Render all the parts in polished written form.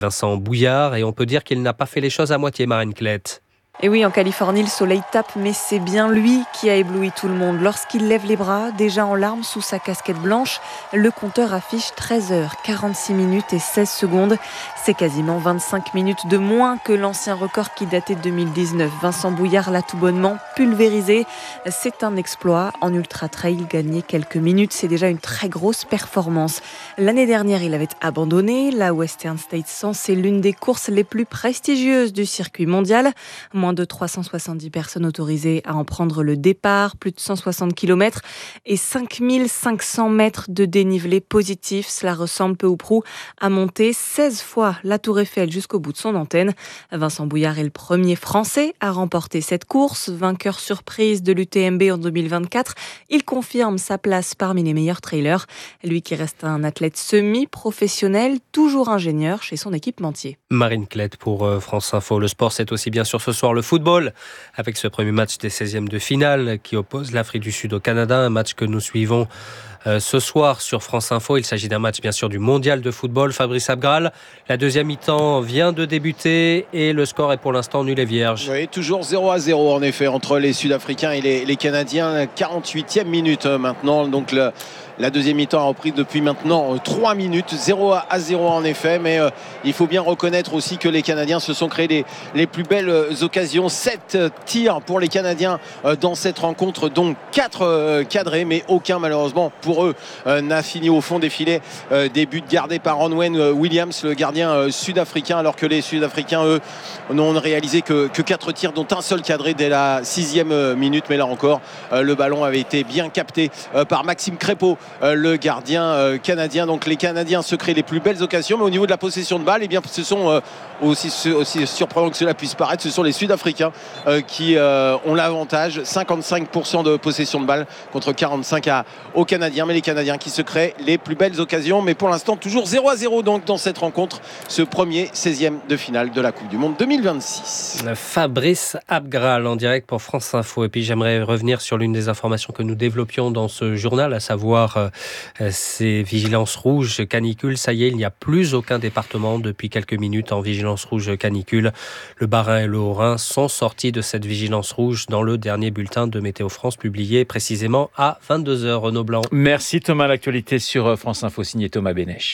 Vincent Bouillard, et on peut dire qu'il n'a pas fait les choses à moitié, Marine Klett. Et oui, en Californie, le soleil tape, mais c'est bien lui qui a ébloui tout le monde. Lorsqu'il lève les bras, déjà en larmes sous sa casquette blanche, le compteur affiche 13h, 46 minutes et 16 secondes. C'est quasiment 25 minutes de moins que l'ancien record qui datait de 2019. Vincent Bouillard l'a tout bonnement pulvérisé. C'est un exploit. En ultra-trail, gagner quelques minutes, c'est déjà une très grosse performance. L'année dernière, il avait abandonné. La Western States 100, c'est l'une des courses les plus prestigieuses du circuit mondial. Moins de 370 personnes autorisées à en prendre le départ, plus de 160 km et 5500 mètres de dénivelé positif. Cela ressemble peu ou prou à monter 16 fois la Tour Eiffel jusqu'au bout de son antenne. Vincent Bouillard est le premier Français à remporter cette course. Vainqueur surprise de l'UTMB en 2024, il confirme sa place parmi les meilleurs trailers. Lui qui reste un athlète semi-professionnel, toujours ingénieur chez son équipementier. Marine Klett pour France Info. Le sport, c'est aussi bien sûr ce soir le football, avec ce premier match des 16e de finale qui oppose l'Afrique du Sud au Canada, un match que nous suivons ce soir sur France Info. Il s'agit d'un match bien sûr du mondial de football. Fabrice Abgral, la deuxième mi-temps vient de débuter et le score est pour l'instant nul et vierge. Oui, toujours 0-0 en effet entre les Sud-Africains et les Canadiens. 48e minute maintenant, donc la deuxième mi-temps a repris depuis maintenant 3 minutes, 0-0 en effet, mais il faut bien reconnaître aussi que les Canadiens se sont créés les plus belles occasions. 7 tirs pour les Canadiens dans cette rencontre, dont 4 cadrés, mais aucun malheureusement pour eux n'a fini au fond des filets. Des buts gardés par Ronwen Williams, le gardien sud-africain, alors que les Sud-Africains, eux, n'ont réalisé que 4 tirs, dont un seul cadré dès la 6e minute. Mais là encore, le ballon avait été bien capté par Maxime Crépeau, le gardien canadien. Donc les Canadiens se créent les plus belles occasions, mais au niveau de la possession de balle, eh bien, ce sont aussi surprenant que cela puisse paraître, ce sont les Sud-Africains qui ont l'avantage. 55% de possession de balle contre 45% aux Canadiens, mais les Canadiens qui se créent les plus belles occasions. Mais pour l'instant, toujours 0-0 donc dans cette rencontre, ce premier 16e de finale de la Coupe du Monde 2026. Fabrice Abgral en direct pour France Info. Et puis j'aimerais revenir sur l'une des informations que nous développions dans ce journal, à savoir ces vigilances rouges canicule. Ça y est, il n'y a plus aucun département depuis quelques minutes en vigilance rouge canicule. Le Bas-Rhin et le Haut-Rhin sont sortis de cette vigilance rouge dans le dernier bulletin de Météo France publié précisément à 22h. Renaud Blanc. Merci Thomas, l'actualité sur France Info signé Thomas Bénèche.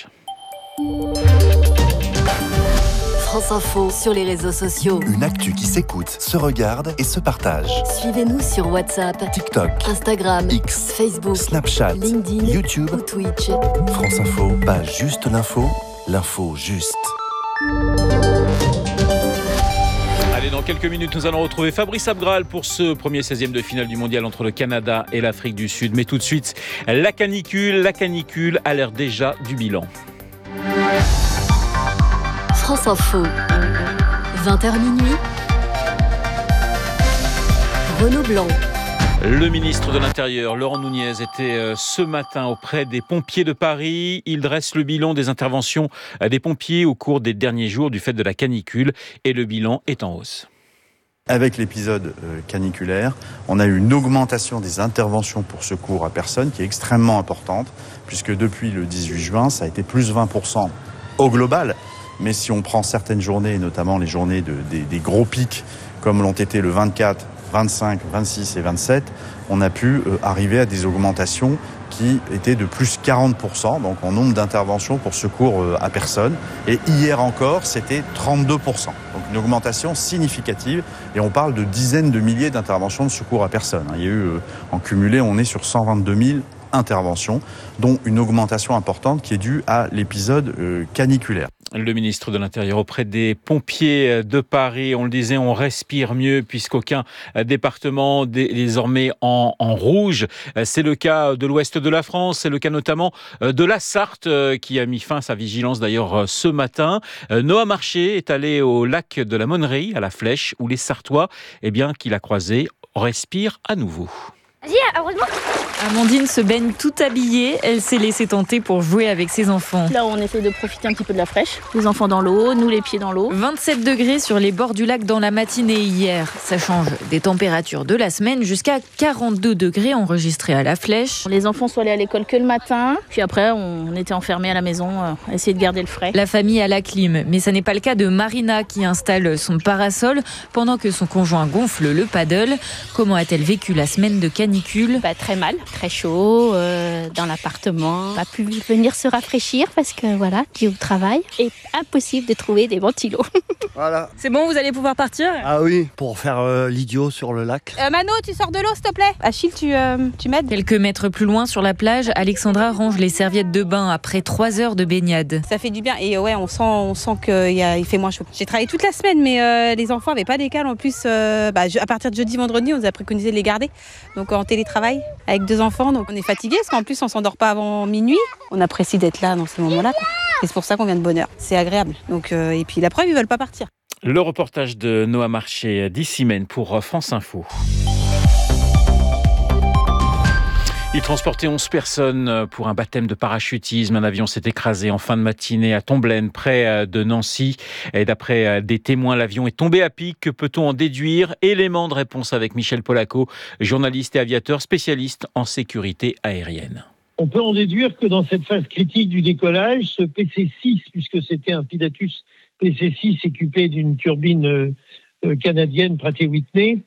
France Info sur les réseaux sociaux. Une actu qui s'écoute, se regarde et se partage. Suivez-nous sur WhatsApp, TikTok, Instagram, X, Facebook, Snapchat, LinkedIn, YouTube ou Twitch. France Info, pas juste l'info, l'info juste. Allez, dans quelques minutes, nous allons retrouver Fabrice Abgral pour ce premier 16e de finale du mondial entre le Canada et l'Afrique du Sud. Mais tout de suite, la canicule a l'air déjà du bilan. France Info, 20h minuit. Renaud Blanc. Le ministre de l'Intérieur, Laurent Nunez, était ce matin auprès des pompiers de Paris. Il dresse le bilan des interventions des pompiers au cours des derniers jours du fait de la canicule et le bilan est en hausse. Avec l'épisode caniculaire, on a eu une augmentation des interventions pour secours à personne qui est extrêmement importante, puisque depuis le 18 juin, ça a été plus 20% au global. Mais si on prend certaines journées, et notamment les journées des gros pics, comme l'ont été le 24, 25, 26 et 27, on a pu arriver à des augmentations qui étaient de plus 40%, donc en nombre d'interventions pour secours à personne. Et hier encore, c'était 32%. Donc une augmentation significative. Et on parle de dizaines de milliers d'interventions de secours à personne. Il y a eu, en cumulé, on est sur 122 000 interventions, dont une augmentation importante qui est due à l'épisode caniculaire. Le ministre de l'Intérieur auprès des pompiers de Paris, on le disait, on respire mieux puisqu'aucun département n'est désormais en rouge. C'est le cas de l'ouest de la France, c'est le cas notamment de la Sarthe qui a mis fin à sa vigilance d'ailleurs ce matin. Noah Marché est allé au lac de la Monnerie, à la Flèche, où les Sartois, qu'il a croisés, respirent à nouveau. Vas-y, heureusement. Amandine se baigne tout habillée. Elle s'est laissée tenter pour jouer avec ses enfants. Là, on essaie de profiter un petit peu de la fraîche. Les enfants dans l'eau, nous les pieds dans l'eau. 27 degrés sur les bords du lac dans la matinée hier. Ça change des températures de la semaine jusqu'à 42 degrés enregistrés à la Flèche. Les enfants sont allés à l'école que le matin. Puis après, on était enfermés à la maison, à essayer de garder le frais. La famille a la clim, mais ça n'est pas le cas de Marina qui installe son parasol pendant que son conjoint gonfle le paddle. Comment a-t-elle vécu la semaine de canicule ? Très mal, très chaud, dans l'appartement. Pas pu venir se rafraîchir parce que voilà, qui au travail. Et impossible de trouver des ventilos. Voilà. C'est bon, vous allez pouvoir partir ? Ah oui, pour faire l'idiot sur le lac. Mano, tu sors de l'eau s'il te plaît. Achille, tu m'aides ? Quelques mètres plus loin sur la plage, Alexandra range les serviettes de bain après 3 heures de baignade. Ça fait du bien et ouais, on sent qu'il fait moins chaud. J'ai travaillé toute la semaine, mais les enfants n'avaient pas d'école. En plus, à partir de jeudi, vendredi, on nous a préconisé de les garder. Donc en télétravail avec 2 enfants, donc on est fatigué parce qu'en plus on s'endort pas avant minuit. On apprécie d'être là dans ces moments-là, quoi. Et c'est pour ça qu'on vient de bonne heure. C'est agréable. Donc et puis la preuve, ils veulent pas partir. Le reportage de Noah Marché d'Issimène pour France Info. Il transportait 11 personnes pour un baptême de parachutisme. Un avion s'est écrasé en fin de matinée à Tomblaine, près de Nancy. Et d'après des témoins, l'avion est tombé à pic. Que peut-on en déduire ? Élément de réponse avec Michel Polaco, journaliste et aviateur spécialiste en sécurité aérienne. On peut en déduire que dans cette phase critique du décollage, ce PC-6, puisque c'était un Pilatus PC-6 équipé d'une turbine canadienne Pratt & Whitney,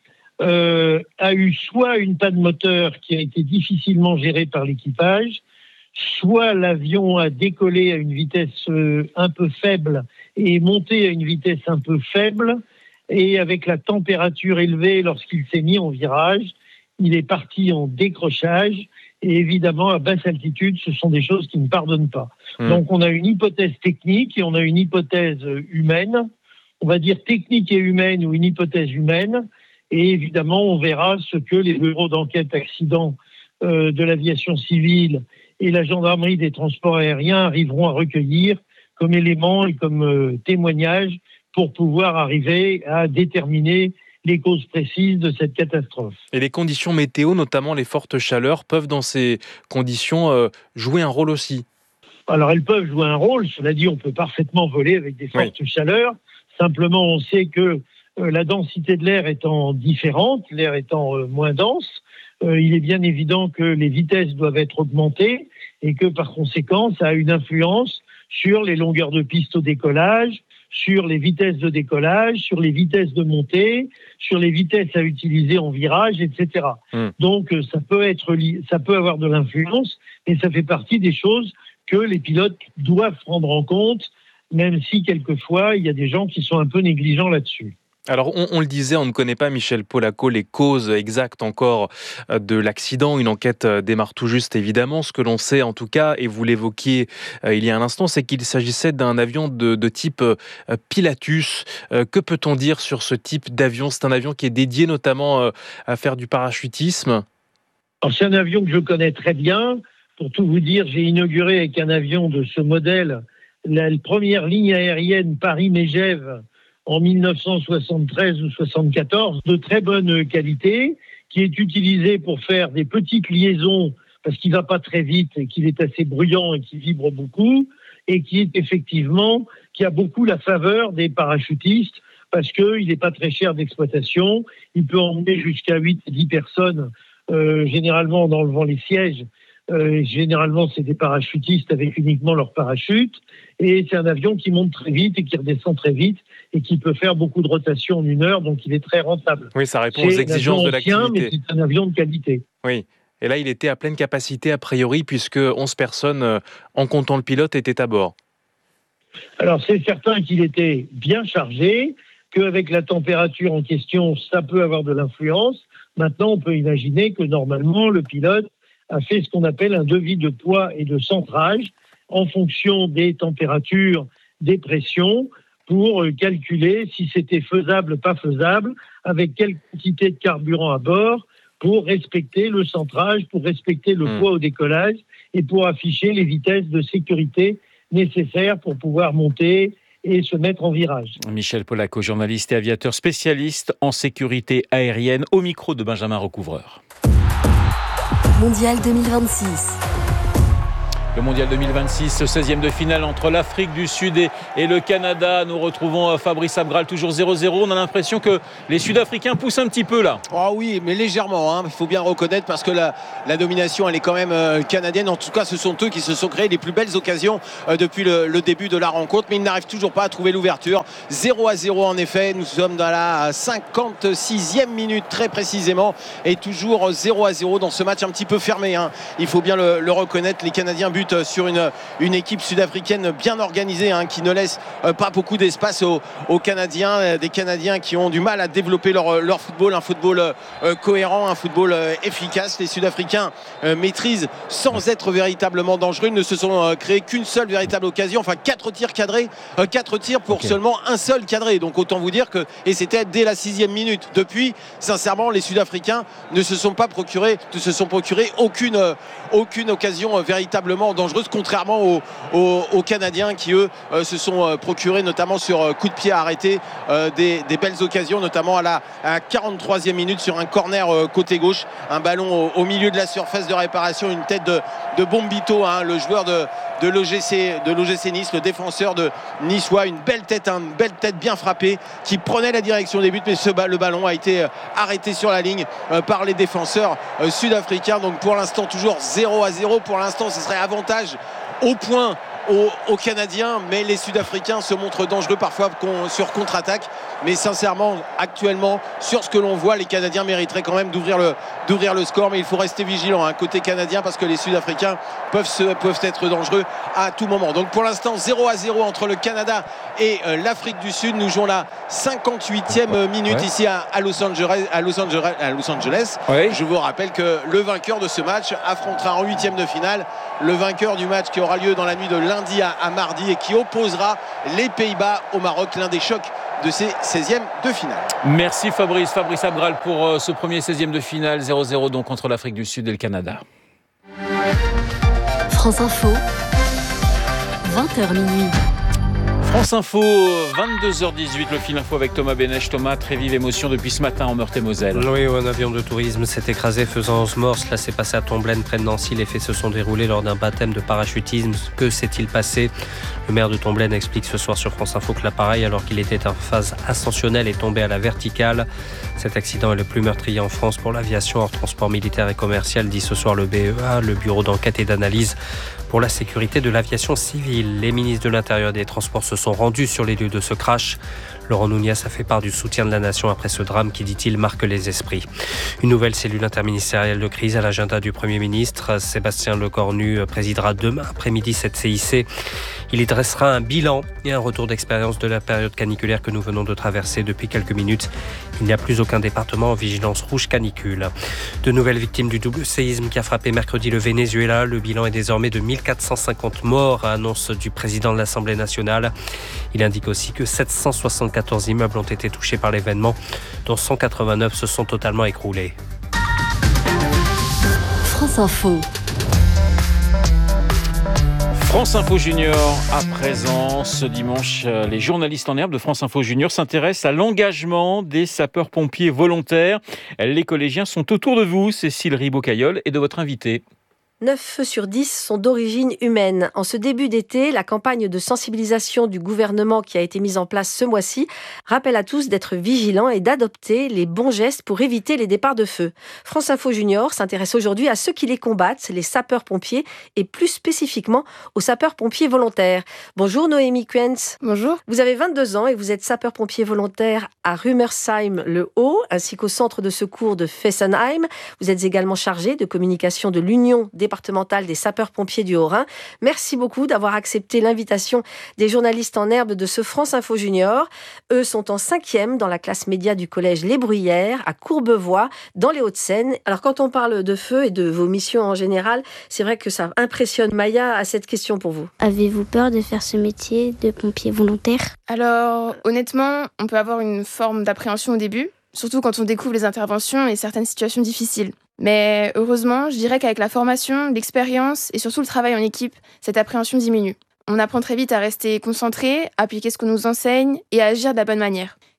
a eu soit une panne moteur qui a été difficilement gérée par l'équipage, soit l'avion a décollé à une vitesse un peu faible et est monté à une vitesse un peu faible, et avec la température élevée lorsqu'il s'est mis en virage, il est parti en décrochage, et évidemment à basse altitude, ce sont des choses qui ne pardonnent pas. Donc on a une hypothèse technique et on a une hypothèse humaine, on va dire technique et humaine ou une hypothèse humaine. Et évidemment, on verra ce que les bureaux d'enquête accidents de l'aviation civile et la gendarmerie des transports aériens arriveront à recueillir comme éléments et comme témoignages pour pouvoir arriver à déterminer les causes précises de cette catastrophe. Et les conditions météo, notamment les fortes chaleurs, peuvent dans ces conditions jouer un rôle aussi ? Alors elles peuvent jouer un rôle, cela dit, on peut parfaitement voler avec des fortes chaleurs. Simplement, on sait que la densité de l'air étant différente, l'air étant moins dense, il est bien évident que les vitesses doivent être augmentées et que par conséquent, ça a une influence sur les longueurs de piste au décollage, sur les vitesses de décollage, sur les vitesses de montée, sur les vitesses à utiliser en virage, etc. Donc ça peut avoir de l'influence, et ça fait partie des choses que les pilotes doivent prendre en compte, même si quelquefois il y a des gens qui sont un peu négligents là-dessus. Alors, on le disait, on ne connaît pas, Michel Polaco, les causes exactes encore de l'accident. Une enquête démarre tout juste, évidemment. Ce que l'on sait, en tout cas, et vous l'évoquiez il y a un instant, c'est qu'il s'agissait d'un avion de type Pilatus. Que peut-on dire sur ce type d'avion ? C'est un avion qui est dédié notamment à faire du parachutisme. Alors, c'est un avion que je connais très bien. Pour tout vous dire, j'ai inauguré avec un avion de ce modèle la première ligne aérienne Paris-Megève en 1973 ou 74, de très bonne qualité, qui est utilisé pour faire des petites liaisons, parce qu'il ne va pas très vite et qu'il est assez bruyant et qu'il vibre beaucoup, et qui a beaucoup la faveur des parachutistes, parce qu'il n'est pas très cher d'exploitation, il peut emmener jusqu'à 8 et 10 personnes, généralement en enlevant les sièges. Généralement, c'est des parachutistes avec uniquement leur parachute, et c'est un avion qui monte très vite et qui redescend très vite et qui peut faire beaucoup de rotations en 1 heure, donc il est très rentable. Oui, ça répond aux exigences de l'activité. Mais c'est un avion de qualité. Oui, et là, il était à pleine capacité a priori, puisque 11 personnes, en comptant le pilote, étaient à bord. Alors, c'est certain qu'il était bien chargé, qu'avec la température en question, ça peut avoir de l'influence. Maintenant, on peut imaginer que normalement, le pilote a fait ce qu'on appelle un devis de poids et de centrage en fonction des températures, des pressions, pour calculer si c'était faisable, pas faisable, avec quelle quantité de carburant à bord, pour respecter le centrage, pour respecter le poids au décollage et pour afficher les vitesses de sécurité nécessaires pour pouvoir monter et se mettre en virage. Michel Polaco, journaliste et aviateur spécialiste en sécurité aérienne, au micro de Benjamin Recouvreur. Mondial 2026. Le Mondial 2026, 16e de finale entre l'Afrique du Sud et le Canada. Nous retrouvons Fabrice Abgral, toujours 0-0. On a l'impression que les Sud-Africains poussent un petit peu là. Oh oui, mais légèrement, hein. Il faut bien reconnaître parce que la domination, elle est quand même canadienne. En tout cas, ce sont eux qui se sont créés les plus belles occasions depuis le début de la rencontre. Mais ils n'arrivent toujours pas à trouver l'ouverture. 0-0 en effet. Nous sommes dans la 56e minute très précisément. Et toujours 0-0 dans ce match un petit peu fermé, hein. Il faut bien le reconnaître. Les Canadiens butent sur une équipe sud-africaine bien organisée, hein, qui ne laisse pas beaucoup d'espace aux Canadiens, des Canadiens qui ont du mal à développer leur football, un football cohérent, un football efficace. Les Sud-Africains maîtrisent sans être véritablement dangereux. Ils ne se sont créés qu'une seule véritable occasion, enfin 4 tirs cadrés, 4 tirs pour seulement un seul cadré. Donc autant vous dire que, et c'était dès la 6e minute. Depuis, sincèrement, les Sud-Africains ne se sont procuré aucune occasion véritablement dangereuse, contrairement aux Canadiens qui eux se sont procurés notamment sur coup de pied arrêté des belles occasions, notamment à la 43e minute sur un corner côté gauche, un ballon au milieu de la surface de réparation, une tête de Bombito, hein, le joueur de l'OGC Nice, le défenseur de Niçois, une belle tête bien frappée qui prenait la direction des buts, mais le ballon a été arrêté sur la ligne par les défenseurs sud-africains. Donc pour l'instant toujours 0-0. Pour l'instant ce serait avantage au point aux Canadiens, mais les Sud-Africains se montrent dangereux parfois sur contre-attaque. Mais sincèrement, actuellement, sur ce que l'on voit, les Canadiens mériteraient quand même d'ouvrir le score. Mais il faut rester vigilant, hein, côté canadien, parce que les Sud-Africains peuvent être dangereux à tout moment. Donc pour l'instant, 0-0 entre le Canada et l'Afrique du Sud. Nous jouons la 58e minute ici à Los Angeles. Ouais. Je vous rappelle que le vainqueur de ce match affrontera en 8e de finale le vainqueur du match qui aura lieu dans la nuit de lundi à mardi et qui opposera les Pays-Bas au Maroc, l'un des chocs de ces 16e de finale. Merci Fabrice Abgral pour ce premier 16e de finale, 0-0 donc entre l'Afrique du Sud et le Canada. France Info, 20h minuit. France Info, 22h18, le fil info avec Thomas Bénèche. Thomas, très vive émotion depuis ce matin en Meurthe-et-Moselle. Oui, un avion de tourisme s'est écrasé faisant 11 morts. Cela s'est passé à Tomblaine, près de Nancy. Les faits se sont déroulés lors d'un baptême de parachutisme. Que s'est-il passé ? Le maire de Tomblaine explique ce soir sur France Info que l'appareil, alors qu'il était en phase ascensionnelle, est tombé à la verticale. Cet accident est le plus meurtrier en France pour l'aviation hors transport militaire et commercial, dit ce soir le BEA, le Bureau d'enquête et d'analyse pour la sécurité de l'aviation civile. Les ministres de l'Intérieur et des Transports se sont rendus sur les lieux de ce crash. Laurent Nounias a fait part du soutien de la nation après ce drame qui, dit-il, marque les esprits. Une nouvelle cellule interministérielle de crise à l'agenda du Premier ministre. Sébastien Lecornu présidera demain après-midi cette CIC. Il y dressera un bilan et un retour d'expérience de la période caniculaire que nous venons de traverser depuis quelques minutes. Il n'y a plus aucun département en vigilance rouge canicule. De nouvelles victimes du double séisme qui a frappé mercredi le Venezuela. Le bilan est désormais de 1450 morts, annonce du président de l'Assemblée nationale. Il indique aussi que 774 immeubles ont été touchés par l'événement, dont 189 se sont totalement écroulés. France Info. France Info Junior, à présent, ce dimanche, les journalistes en herbe de France Info Junior s'intéressent à l'engagement des sapeurs-pompiers volontaires. Les collégiens sont autour de vous, Cécile Ribaud-Caillol, et de votre invité. 9 feux sur 10 sont d'origine humaine. En ce début d'été, la campagne de sensibilisation du gouvernement qui a été mise en place ce mois-ci rappelle à tous d'être vigilants et d'adopter les bons gestes pour éviter les départs de feu. France Info Junior s'intéresse aujourd'hui à ceux qui les combattent, les sapeurs-pompiers, et plus spécifiquement aux sapeurs-pompiers volontaires. Bonjour Noémie Kuentz. Bonjour. Vous avez 22 ans et vous êtes sapeur-pompier volontaire à Rumersheim-le-Haut, ainsi qu'au centre de secours de Fessenheim. Vous êtes également chargé de communication de l'Union départementale des sapeurs-pompiers du Haut-Rhin. Merci beaucoup d'avoir accepté l'invitation des journalistes en herbe de ce France Info Junior. Eux sont en 5e dans la classe média du collège Les Bruyères à Courbevoie, dans les Hauts-de-Seine. Alors quand on parle de feu et de vos missions en général, c'est vrai que ça impressionne. Maya a cette question pour vous. Avez-vous peur de faire ce métier de pompier volontaire ? Alors honnêtement, on peut avoir une forme d'appréhension au début, surtout quand on découvre les interventions et certaines situations difficiles. Mais heureusement, je dirais qu'avec la formation, l'expérience et surtout le travail en équipe, cette appréhension diminue. On apprend très vite à rester concentré, à appliquer ce qu'on nous enseigne et à agir de la bonne manière.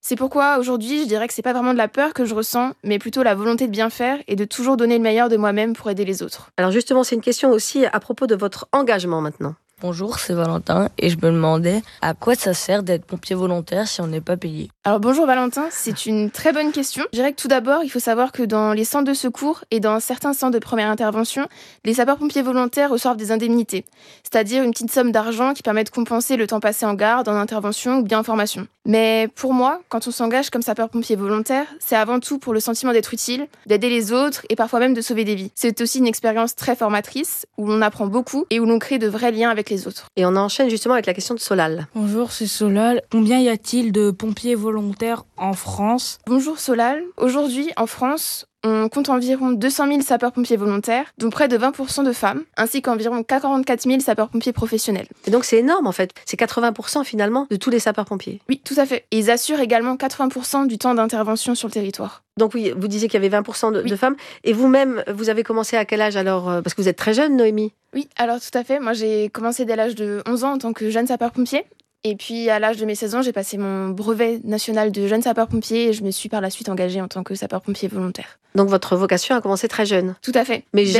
C'est pourquoi aujourd'hui, je dirais que c'est pas vraiment de la peur que je ressens, mais plutôt la volonté de bien faire et de toujours donner le meilleur de moi-même pour aider les autres. Alors justement, c'est une question aussi à propos de votre engagement maintenant. Bonjour, c'est Valentin et je me demandais à quoi ça sert d'être pompier volontaire si on n'est pas payé. Alors bonjour Valentin, c'est une très bonne question. Je dirais que tout d'abord, il faut savoir que dans les centres de secours et dans certains centres de première intervention, les sapeurs-pompiers volontaires reçoivent des indemnités, c'est-à-dire une petite somme d'argent qui permet de compenser le temps passé en garde, en intervention ou bien en formation. Mais pour moi, quand on s'engage comme sapeur-pompier volontaire, c'est avant tout pour le sentiment d'être utile, d'aider les autres et parfois même de sauver des vies. C'est aussi une expérience très formatrice où l'on apprend beaucoup et où l'on crée de vrais liens avec les autres. Et on enchaîne justement avec la question de Solal. Bonjour, c'est Solal. Combien y a-t-il de pompiers volontaires en France ? Bonjour Solal. Aujourd'hui, en France, on compte environ 200 000 sapeurs-pompiers volontaires, dont près de 20% de femmes, ainsi qu'environ 44 000 sapeurs-pompiers professionnels. Et donc c'est énorme en fait, c'est 80% finalement de tous les sapeurs-pompiers. Oui, tout à fait. Et ils assurent également 80% du temps d'intervention sur le territoire. Donc oui, vous disiez qu'il y avait 20% de femmes. Et vous-même, vous avez commencé à quel âge alors ? Parce que vous êtes très jeune, Noémie. Oui, alors tout à fait. Moi j'ai commencé dès l'âge de 11 ans en tant que jeune sapeur-pompier. Et puis, à l'âge de mes 16 ans, j'ai passé mon brevet national de jeune sapeur-pompier et je me suis par la suite engagée en tant que sapeur-pompier volontaire. Donc, votre vocation a commencé très jeune. Tout à fait. Mais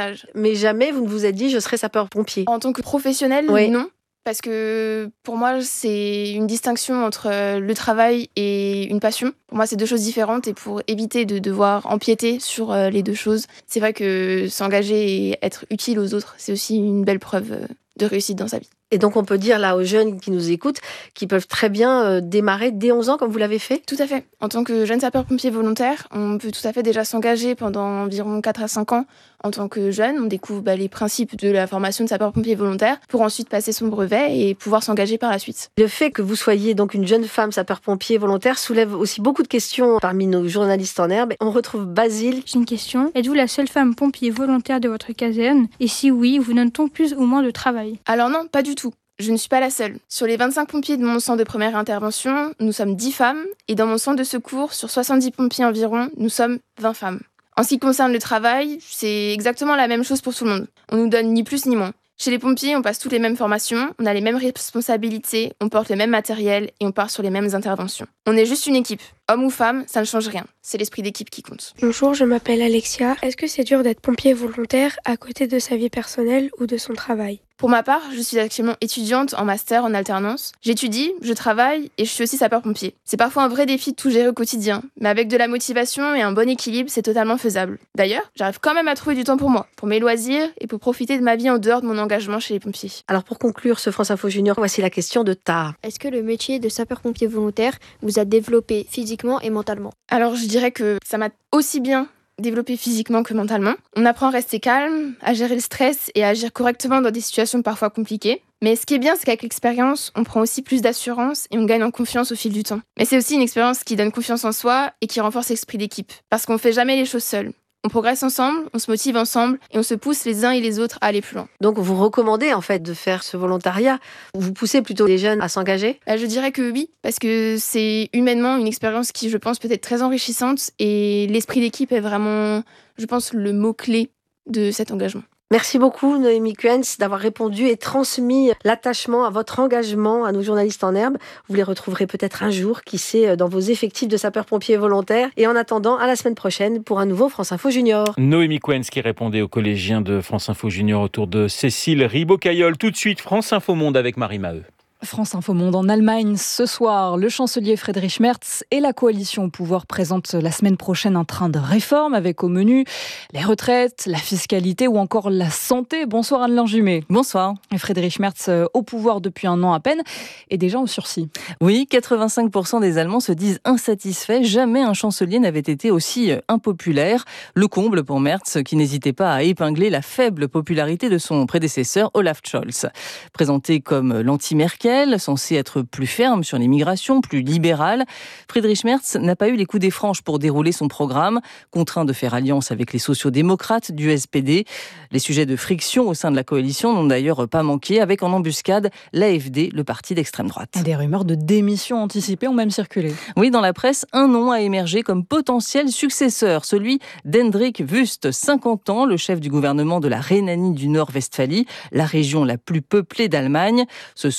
jamais vous ne vous êtes dit, je serai sapeur-pompier. En tant que professionnel, oui. Non. Parce que pour moi, c'est une distinction entre le travail et une passion. Pour moi, c'est deux choses différentes et pour éviter de devoir empiéter sur les deux choses, c'est vrai que s'engager et être utile aux autres, c'est aussi une belle preuve de réussite dans sa vie. Et donc, on peut dire là aux jeunes qui nous écoutent qu'ils peuvent très bien démarrer dès 11 ans, comme vous l'avez fait ? Tout à fait. En tant que jeune sapeur-pompier volontaire, on peut tout à fait déjà s'engager pendant environ 4 à 5 ans en tant que jeune. On découvre les principes de la formation de sapeur-pompier volontaire pour ensuite passer son brevet et pouvoir s'engager par la suite. Le fait que vous soyez donc une jeune femme sapeur-pompier volontaire soulève aussi beaucoup de questions parmi nos journalistes en herbe. On retrouve Basile. J'ai une question. Êtes-vous la seule femme pompier volontaire de votre caserne ? Et si oui, vous donne-t-on plus ou moins de travail ? Alors non, pas du tout. Je ne suis pas la seule. Sur les 25 pompiers de mon centre de première intervention, nous sommes 10 femmes. Et dans mon centre de secours, sur 70 pompiers environ, nous sommes 20 femmes. En ce qui concerne le travail, c'est exactement la même chose pour tout le monde. On nous donne ni plus ni moins. Chez les pompiers, on passe toutes les mêmes formations, on a les mêmes responsabilités, on porte le même matériel et on part sur les mêmes interventions. On est juste une équipe. Homme ou femme, ça ne change rien. C'est l'esprit d'équipe qui compte. Bonjour, je m'appelle Alexia. Est-ce que c'est dur d'être pompier volontaire à côté de sa vie personnelle ou de son travail ? Pour ma part, je suis actuellement étudiante en master en alternance. J'étudie, je travaille et je suis aussi sapeur-pompier. C'est parfois un vrai défi de tout gérer au quotidien, mais avec de la motivation et un bon équilibre, c'est totalement faisable. D'ailleurs, j'arrive quand même à trouver du temps pour moi, pour mes loisirs et pour profiter de ma vie en dehors de mon engagement chez les pompiers. Alors pour conclure ce France Info Junior, voici la question de Tara. Est-ce que le métier de sapeur-pompier volontaire vous a développé physiquement et mentalement ? Alors je dirais que ça m'a aussi bien développé physiquement que mentalement. On apprend à rester calme, à gérer le stress et à agir correctement dans des situations parfois compliquées. Mais ce qui est bien, c'est qu'avec l'expérience, on prend aussi plus d'assurance et on gagne en confiance au fil du temps. Mais c'est aussi une expérience qui donne confiance en soi et qui renforce l'esprit d'équipe. Parce qu'on ne fait jamais les choses seuls. On progresse ensemble, on se motive ensemble et on se pousse les uns et les autres à aller plus loin. Donc vous recommandez en fait de faire ce volontariat ? Vous poussez plutôt les jeunes à s'engager ? Je dirais que oui, parce que c'est humainement une expérience qui, je pense, peut être très enrichissante et l'esprit d'équipe est vraiment, je pense, le mot-clé de cet engagement. Merci beaucoup Noémie Kuens d'avoir répondu et transmis l'attachement à votre engagement à nos journalistes en herbe. Vous les retrouverez peut-être un jour, qui sait, dans vos effectifs de sapeurs-pompiers volontaires. Et en attendant, à la semaine prochaine pour un nouveau France Info Junior. Noémie Kuens qui répondait aux collégiens de France Info Junior autour de Cécile Ribaud-Caillol. Tout de suite, France Info Monde avec Marie Maheu. France Info Monde en Allemagne, ce soir, le chancelier Friedrich Merz et la coalition au pouvoir présentent la semaine prochaine un train de réforme avec au menu les retraites, la fiscalité ou encore la santé. Bonsoir Anne-Laure Jumet. Bonsoir. Et Friedrich Merz au pouvoir depuis un an à peine et déjà au sursis. Oui, 85% des Allemands se disent insatisfaits. Jamais un chancelier n'avait été aussi impopulaire. Le comble pour Merz qui n'hésitait pas à épingler la faible popularité de son prédécesseur Olaf Scholz. Présenté comme l'anti-Merkel, censé être plus ferme sur l'immigration, plus libéral, Friedrich Merz n'a pas eu les coups des franches pour dérouler son programme, contraint de faire alliance avec les sociaux-démocrates du SPD. Les sujets de friction au sein de la coalition n'ont d'ailleurs pas manqué, avec en embuscade l'AfD, le parti d'extrême droite. Des rumeurs de démission anticipée ont même circulé. Oui, dans la presse, un nom a émergé comme potentiel successeur, celui d'Hendrik Wüst, 50 ans, le chef du gouvernement de la Rhénanie du Nord-Westphalie, la région la plus peuplée d'Allemagne. Ce sont des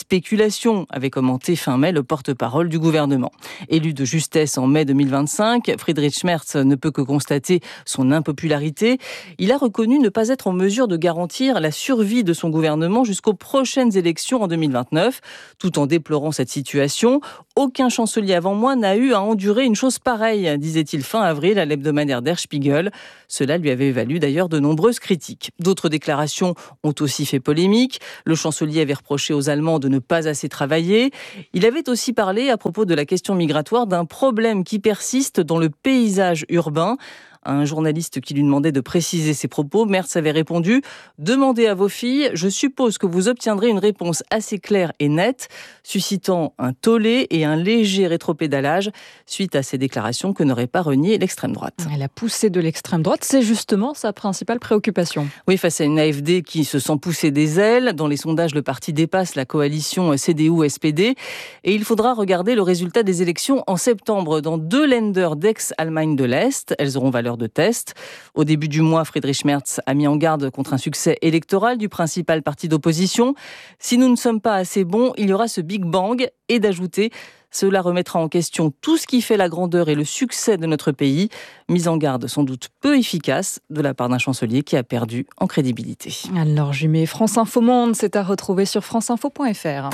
spéculation, avait commenté fin mai le porte-parole du gouvernement. Élu de justesse en mai 2025, Friedrich Merz ne peut que constater son impopularité. Il a reconnu ne pas être en mesure de garantir la survie de son gouvernement jusqu'aux prochaines élections en 2029, tout en déplorant cette situation. Aucun chancelier avant moi n'a eu à endurer une chose pareille, disait-il fin avril à l'hebdomadaire Der Spiegel. Cela lui avait valu d'ailleurs de nombreuses critiques. D'autres déclarations ont aussi fait polémique. Le chancelier avait reproché aux Allemands de ne pas assez travailler. Il avait aussi parlé, à propos de la question migratoire, d'un problème qui persiste dans le paysage urbain. À un journaliste qui lui demandait de préciser ses propos, Merz avait répondu « Demandez à vos filles, je suppose que vous obtiendrez une réponse assez claire et nette », suscitant un tollé et un léger rétropédalage suite à ces déclarations que n'aurait pas renié l'extrême droite. La poussée de l'extrême droite, c'est justement sa principale préoccupation. Oui, face à une AfD qui se sent pousser des ailes. Dans les sondages, le parti dépasse la coalition CDU-SPD. Et il faudra regarder le résultat des élections en septembre dans 2 Länder d'ex-Allemagne de l'Est. Elles auront valeur de test. Au début du mois, Friedrich Merz a mis en garde contre un succès électoral du principal parti d'opposition. Si nous ne sommes pas assez bons, il y aura ce Big Bang, et d'ajouter cela remettra en question tout ce qui fait la grandeur et le succès de notre pays. Mise en garde sans doute peu efficace de la part d'un chancelier qui a perdu en crédibilité. Alors Jumet, France Info Monde, c'est à retrouver sur franceinfo.fr.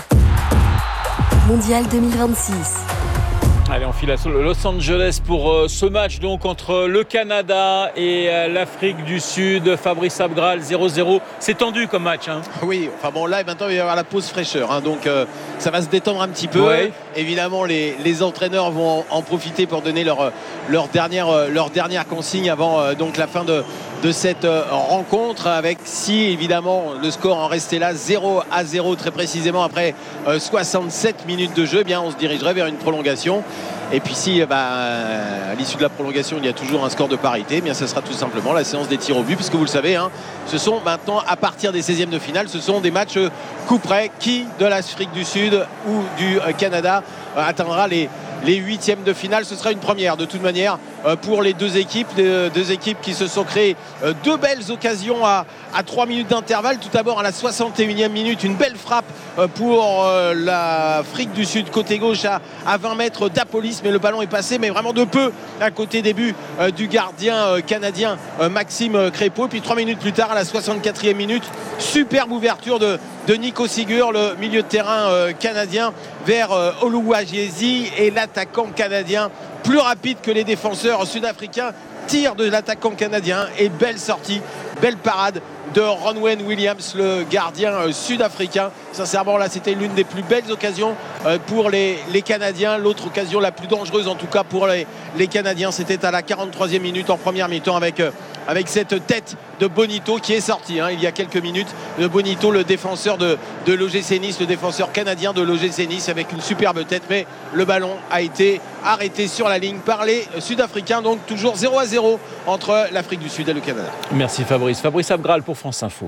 Mondial 2026. Allez, on file à Los Angeles pour ce match donc entre le Canada et l'Afrique du Sud. Fabrice Abgral, 0-0. C'est tendu comme match. Hein. Oui, enfin bon, là maintenant il va y avoir la pause fraîcheur. Hein, donc ça va se détendre un petit peu. Ouais. Évidemment, les entraîneurs vont en profiter pour donner leur dernière consigne avant donc la fin de cette rencontre, avec si évidemment le score en restait là 0-0 très précisément après 67 minutes de jeu, eh bien on se dirigerait vers une prolongation. Et puis si à l'issue de la prolongation il y a toujours un score de parité, eh bien ce sera tout simplement la séance des tirs au but, puisque vous le savez, hein, ce sont maintenant à partir des 16e de finale, ce sont des matchs coup près. Qui de l'Afrique du Sud ou du Canada atteindra les 8e de finale? Ce sera une première de toute manière pour les deux équipes qui se sont créées 2 belles occasions à 3 minutes d'intervalle. Tout d'abord à la 61e minute, une belle frappe pour l'Afrique du Sud côté gauche à 20 mètres d'Apolis, mais le ballon est passé mais vraiment de peu à côté des buts du gardien canadien Maxime Crépeau. Et puis 3 minutes plus tard à la 64e minute, superbe ouverture de Nico Sigur, le milieu de terrain canadien, vers Oluwaseyi, et l'attaquant canadien, plus rapide que les défenseurs sud-africains, tire de l'attaquant canadien et belle sortie, belle parade de Ronwen Williams, le gardien sud-africain. Sincèrement, là, c'était l'une des plus belles occasions pour les Canadiens. L'autre occasion la plus dangereuse, en tout cas pour les Canadiens, c'était à la 43e minute en première mi-temps avec cette tête de Bonito qui est sortie il y a quelques minutes. De Bonito, le défenseur de l'OGC Nice, le défenseur canadien de l'OGC Nice, avec une superbe tête, mais le ballon a été arrêté sur la ligne par les Sud-Africains. Donc toujours 0-0 entre l'Afrique du Sud et le Canada. Merci Fabrice. Fabrice Abgral pour France Info.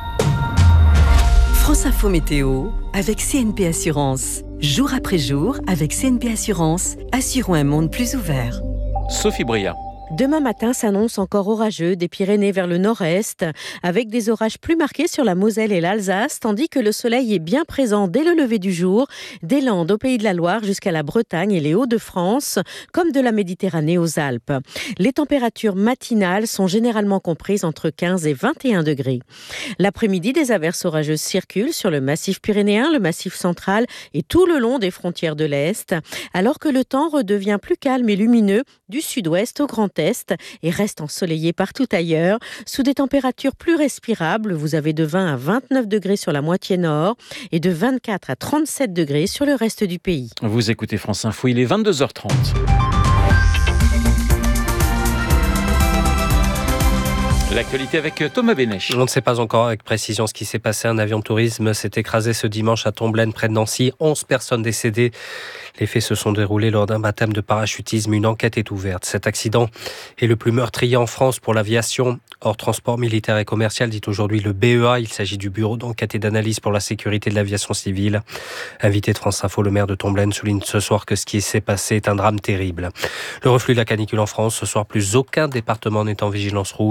France Info Météo avec CNP Assurance. Jour après jour, avec CNP Assurance, assurons un monde plus ouvert. Sophie Bria. Demain matin s'annonce encore orageux des Pyrénées vers le nord-est, avec des orages plus marqués sur la Moselle et l'Alsace, tandis que le soleil est bien présent dès le lever du jour, des Landes au Pays de la Loire jusqu'à la Bretagne et les Hauts-de-France, comme de la Méditerranée aux Alpes. Les températures matinales sont généralement comprises entre 15 et 21 degrés. L'après-midi, des averses orageuses circulent sur le massif pyrénéen, le massif central et tout le long des frontières de l'Est, alors que le temps redevient plus calme et lumineux du sud-ouest au Grand Est et reste ensoleillé partout ailleurs, sous des températures plus respirables. Vous avez de 20 à 29 degrés sur la moitié nord et de 24 à 37 degrés sur le reste du pays. Vous écoutez France Info, il est 22h30. L'actualité avec Thomas Bénèche. On ne sait pas encore avec précision ce qui s'est passé. Un avion de tourisme s'est écrasé ce dimanche à Tomblaine, près de Nancy. 11 personnes décédées. Les faits se sont déroulés lors d'un baptême de parachutisme. Une enquête est ouverte. Cet accident est le plus meurtrier en France pour l'aviation. Hors transport militaire et commercial, dit aujourd'hui le BEA. Il s'agit du Bureau d'enquête et d'analyse pour la sécurité de l'aviation civile. Invité de France Info, le maire de Tomblaine souligne ce soir que ce qui s'est passé est un drame terrible. Le reflux de la canicule en France. Ce soir, plus aucun département n'est en vigilance rouge.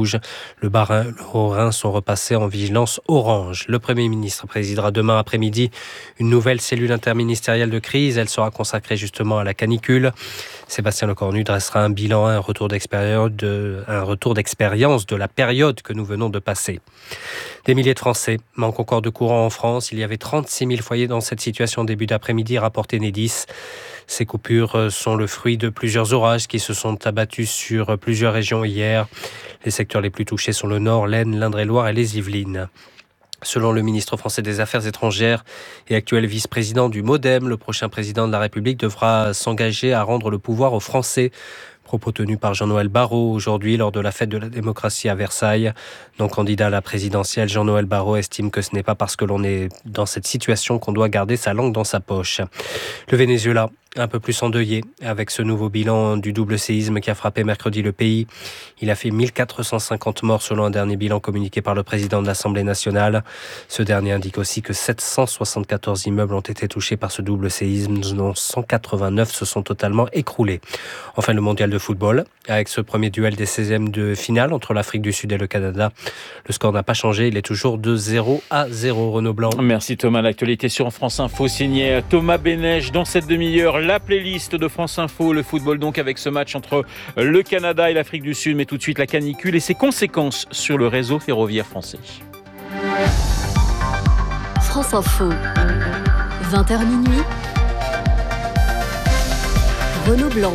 Le Bas-Rhin, le Haut-Rhin sont repassés en vigilance orange. Le Premier ministre présidera demain après-midi une nouvelle cellule interministérielle de crise. Elle sera consacrée justement à la canicule. Sébastien Lecornu dressera un bilan, un retour d'expérience de la période que nous venons de passer. Des milliers de Français manquent encore de courant en France. Il y avait 36 000 foyers dans cette situation début d'après-midi, rapporté Enedis. Ces coupures sont le fruit de plusieurs orages qui se sont abattus sur plusieurs régions hier. Les secteurs les plus touchés sont le Nord, l'Aisne, l'Indre-et-Loire et les Yvelines. Selon le ministre français des Affaires étrangères et actuel vice-président du MoDem, le prochain président de la République devra s'engager à rendre le pouvoir aux Français. Propos tenus par Jean-Noël Barrot aujourd'hui lors de la fête de la démocratie à Versailles. Non candidat à la présidentielle, Jean-Noël Barrot estime que ce n'est pas parce que l'on est dans cette situation qu'on doit garder sa langue dans sa poche. Le Venezuela, un peu plus endeuillé avec ce nouveau bilan du double séisme qui a frappé mercredi le pays. Il a fait 1450 morts selon un dernier bilan communiqué par le président de l'Assemblée nationale. Ce dernier indique aussi que 774 immeubles ont été touchés par ce double séisme, dont 189 se sont totalement écroulés. Enfin, le mondial de football, avec ce premier duel des 16e de finale entre l'Afrique du Sud et le Canada. Le score n'a pas changé, il est toujours de 0-0, Renaud Blanc. Merci Thomas, l'actualité sur France Info, signé Thomas Bénèche. Dans cette demi-heure, la playlist de France Info, le football donc avec ce match entre le Canada et l'Afrique du Sud, mais tout de suite la canicule et ses conséquences sur le réseau ferroviaire français. France Info, 20h minuit, Renaud Blanc.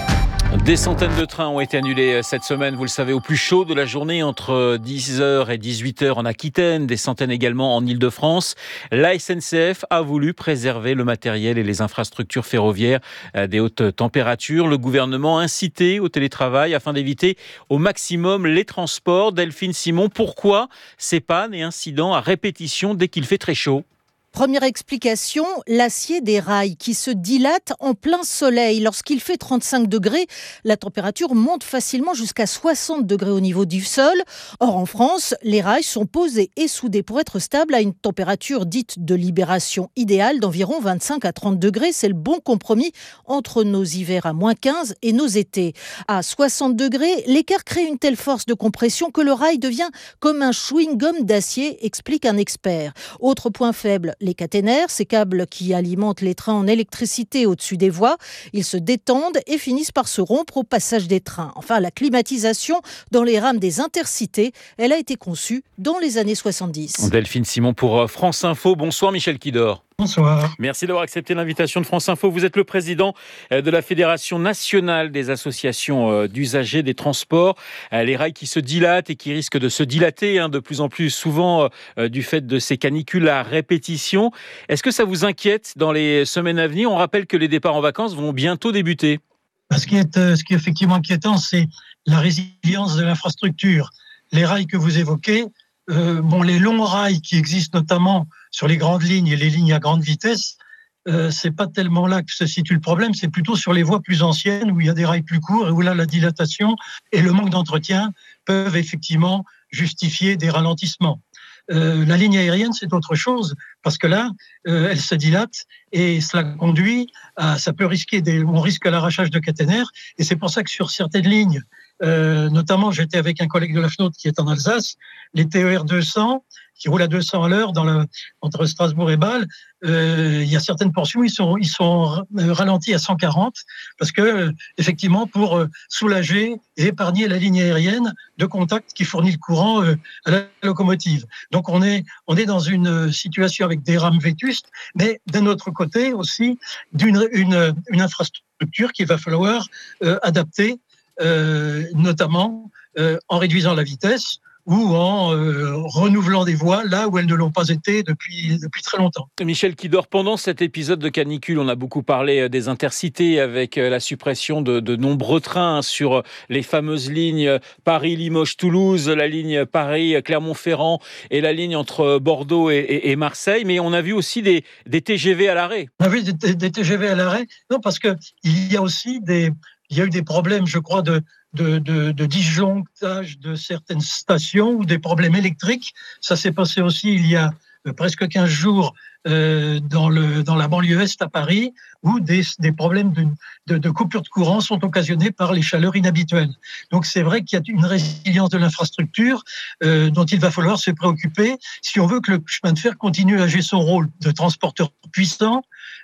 Des centaines de trains ont été annulés cette semaine, vous le savez, au plus chaud de la journée, entre 10h et 18h en Aquitaine, des centaines également en Île-de-France. La SNCF a voulu préserver le matériel et les infrastructures ferroviaires des hautes températures. Le gouvernement a incité au télétravail afin d'éviter au maximum les transports. Delphine Simon, pourquoi ces pannes et incidents à répétition dès qu'il fait très chaud ? Première explication, l'acier des rails qui se dilate en plein soleil. Lorsqu'il fait 35 degrés, la température monte facilement jusqu'à 60 degrés au niveau du sol. Or, en France, les rails sont posés et soudés pour être stables à une température dite de libération idéale d'environ 25 à 30 degrés. C'est le bon compromis entre nos hivers à moins 15 et nos étés. À 60 degrés, l'écart crée une telle force de compression que le rail devient comme un chewing-gum d'acier, explique un expert. Autre point faible, les caténaires, ces câbles qui alimentent les trains en électricité au-dessus des voies, ils se détendent et finissent par se rompre au passage des trains. Enfin, la climatisation dans les rames des intercités, elle a été conçue dans les années 70. Delphine Simon pour France Info. Bonsoir Michel Kidor. Bonsoir. Merci d'avoir accepté l'invitation de France Info. Vous êtes le président de la Fédération nationale des associations d'usagers des transports. Les rails qui se dilatent et qui risquent de se dilater de plus en plus souvent du fait de ces canicules à répétition. Est-ce que ça vous inquiète dans les semaines à venir ? On rappelle que les départs en vacances vont bientôt débuter. Ce qui est effectivement inquiétant, c'est la résilience de l'infrastructure. Les rails que vous évoquez, les longs rails qui existent notamment sur les grandes lignes et les lignes à grande vitesse, c'est pas tellement là que se situe le problème, c'est plutôt sur les voies plus anciennes où il y a des rails plus courts et où là la dilatation et le manque d'entretien peuvent effectivement justifier des ralentissements. La ligne aérienne, c'est autre chose, parce que là, elle se dilate et cela conduit à, on risque l'arrachage de caténaires, et c'est pour ça que sur certaines lignes, notamment j'étais avec un collègue de la FNOT qui est en Alsace, les TER 200, qui roulent à 200 à l'heure entre Strasbourg et Bâle, il y a certaines portions, ils sont ralentis à 140 parce que effectivement pour soulager et épargner la ligne aérienne de contact qui fournit le courant à la locomotive. Donc on est dans une situation avec des rames vétustes, mais d'un autre côté aussi une infrastructure qu'il va falloir adapter, notamment en réduisant la vitesse ou en renouvelant des voies là où elles ne l'ont pas été depuis très longtemps. Michel Kidor, pendant cet épisode de canicule, on a beaucoup parlé des intercités avec la suppression de nombreux trains sur les fameuses lignes Paris-Limoges-Toulouse, la ligne Paris-Clermont-Ferrand et la ligne entre Bordeaux et Marseille. Mais on a vu aussi des TGV à l'arrêt. On a vu des TGV à l'arrêt. Non, parce qu'il y a aussi il y a eu des problèmes, je crois, de disjonctage de certaines stations ou des problèmes électriques. Ça s'est passé aussi il y a presque 15 jours dans la banlieue est à Paris, où des problèmes de coupure de courant sont occasionnés par les chaleurs inhabituelles. Donc c'est vrai qu'il y a une résilience de l'infrastructure dont il va falloir se préoccuper si on veut que le chemin de fer continue à jouer son rôle de transporteur puissant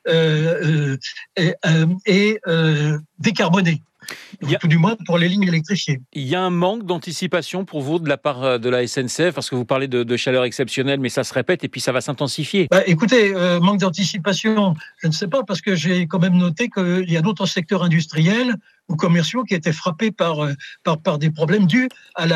et décarboné. Tout du moins pour les lignes électrifiées. Il y a un manque d'anticipation pour vous de la part de la SNCF, parce que vous parlez de chaleur exceptionnelle, mais ça se répète et puis ça va s'intensifier. Écoutez, manque d'anticipation, je ne sais pas, parce que j'ai quand même noté qu'il y a d'autres secteurs industriels ou commerciaux qui étaient frappés par des problèmes dus à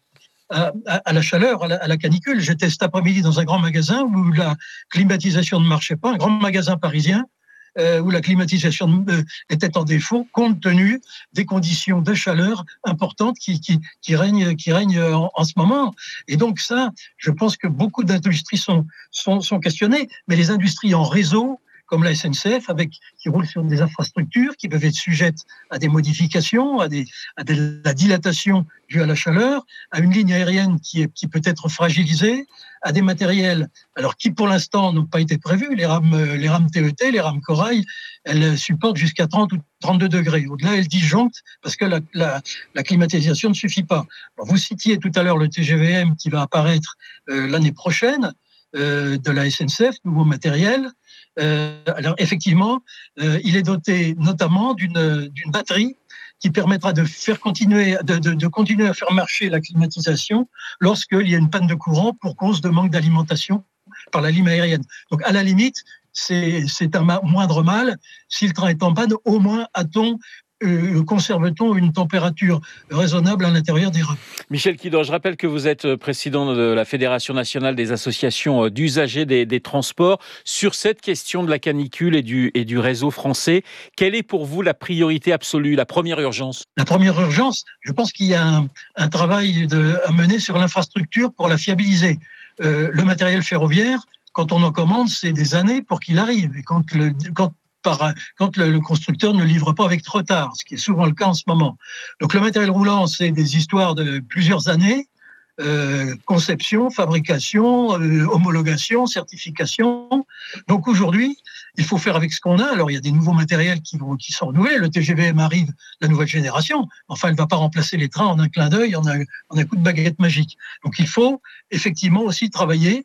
la chaleur, à la canicule. J'étais cet après-midi dans un grand magasin où la climatisation ne marchait pas, un grand magasin parisien, où la climatisation était en défaut, compte tenu des conditions de chaleur importantes qui règnent en ce moment. Et donc ça, je pense que beaucoup d'industries sont questionnées, mais les industries en réseau, comme la SNCF, qui roulent sur des infrastructures qui peuvent être sujettes à des modifications, à la dilatation due à la chaleur, à une ligne aérienne qui peut être fragilisée, à des matériels qui pour l'instant n'ont pas été prévus. Les rames TET, les rames Corail, elles supportent jusqu'à 30 ou 32 degrés. Au-delà, elles disjonctent parce que la climatisation ne suffit pas. Alors, vous citiez tout à l'heure le TGVM qui va apparaître l'année prochaine de la SNCF, nouveau matériel. Alors effectivement, il est doté notamment d'une batterie qui permettra de continuer à faire marcher la climatisation lorsqu'il y a une panne de courant pour cause de manque d'alimentation par la ligne aérienne. Donc à la limite, c'est un moindre mal. Si le train est en panne, au moins conserve-t-on une température raisonnable à l'intérieur des rames. Michel Quidor, je rappelle que vous êtes président de la Fédération nationale des associations d'usagers des transports. Sur cette question de la canicule et du réseau français, quelle est pour vous la priorité absolue, la première urgence ? La première urgence, je pense qu'il y a un travail à mener sur l'infrastructure pour la fiabiliser. Le matériel ferroviaire, quand on en commande, c'est des années pour qu'il arrive. Et quand le constructeur ne livre pas avec trop tard, ce qui est souvent le cas en ce moment. Donc le matériel roulant, c'est des histoires de plusieurs années, conception, fabrication, homologation, certification. Donc aujourd'hui, il faut faire avec ce qu'on a. Alors il y a des nouveaux matériels qui sont renouvelés. Le TGVM arrive, la nouvelle génération. Enfin, elle ne va pas remplacer les trains en un clin d'œil, en un coup de baguette magique. Donc il faut effectivement aussi travailler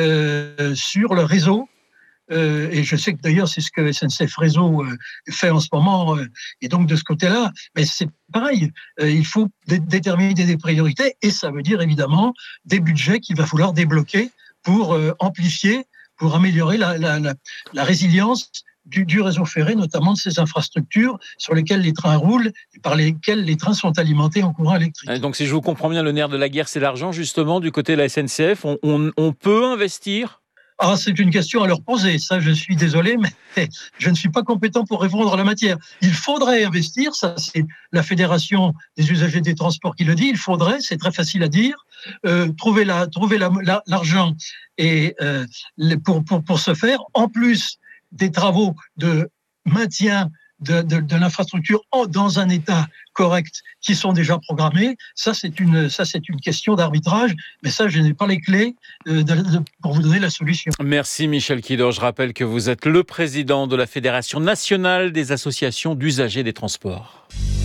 sur le réseau. Et je sais que d'ailleurs c'est ce que SNCF Réseau fait en ce moment, et donc de ce côté-là, mais c'est pareil, il faut déterminer des priorités, et ça veut dire évidemment des budgets qu'il va falloir débloquer pour amplifier, pour améliorer la résilience du réseau ferré, notamment de ces infrastructures sur lesquelles les trains roulent et par lesquelles les trains sont alimentés en courant électrique. Donc si je vous comprends bien, le nerf de la guerre, c'est l'argent justement du côté de la SNCF. On peut investir ? C'est une question à leur poser. Ça, je suis désolé, mais je ne suis pas compétent pour répondre à la matière. Il faudrait investir, ça c'est la Fédération des usagers des transports qui le dit, il faudrait, c'est très facile à dire, trouver l'argent et pour ce faire, en plus des travaux de maintien de l'infrastructure dans un état correct qui sont déjà programmés. Ça, c'est une question d'arbitrage, mais ça, je n'ai pas les clés pour vous donner la solution. Merci Michel Quidor. Je rappelle que vous êtes le président de la Fédération nationale des associations d'usagers des transports.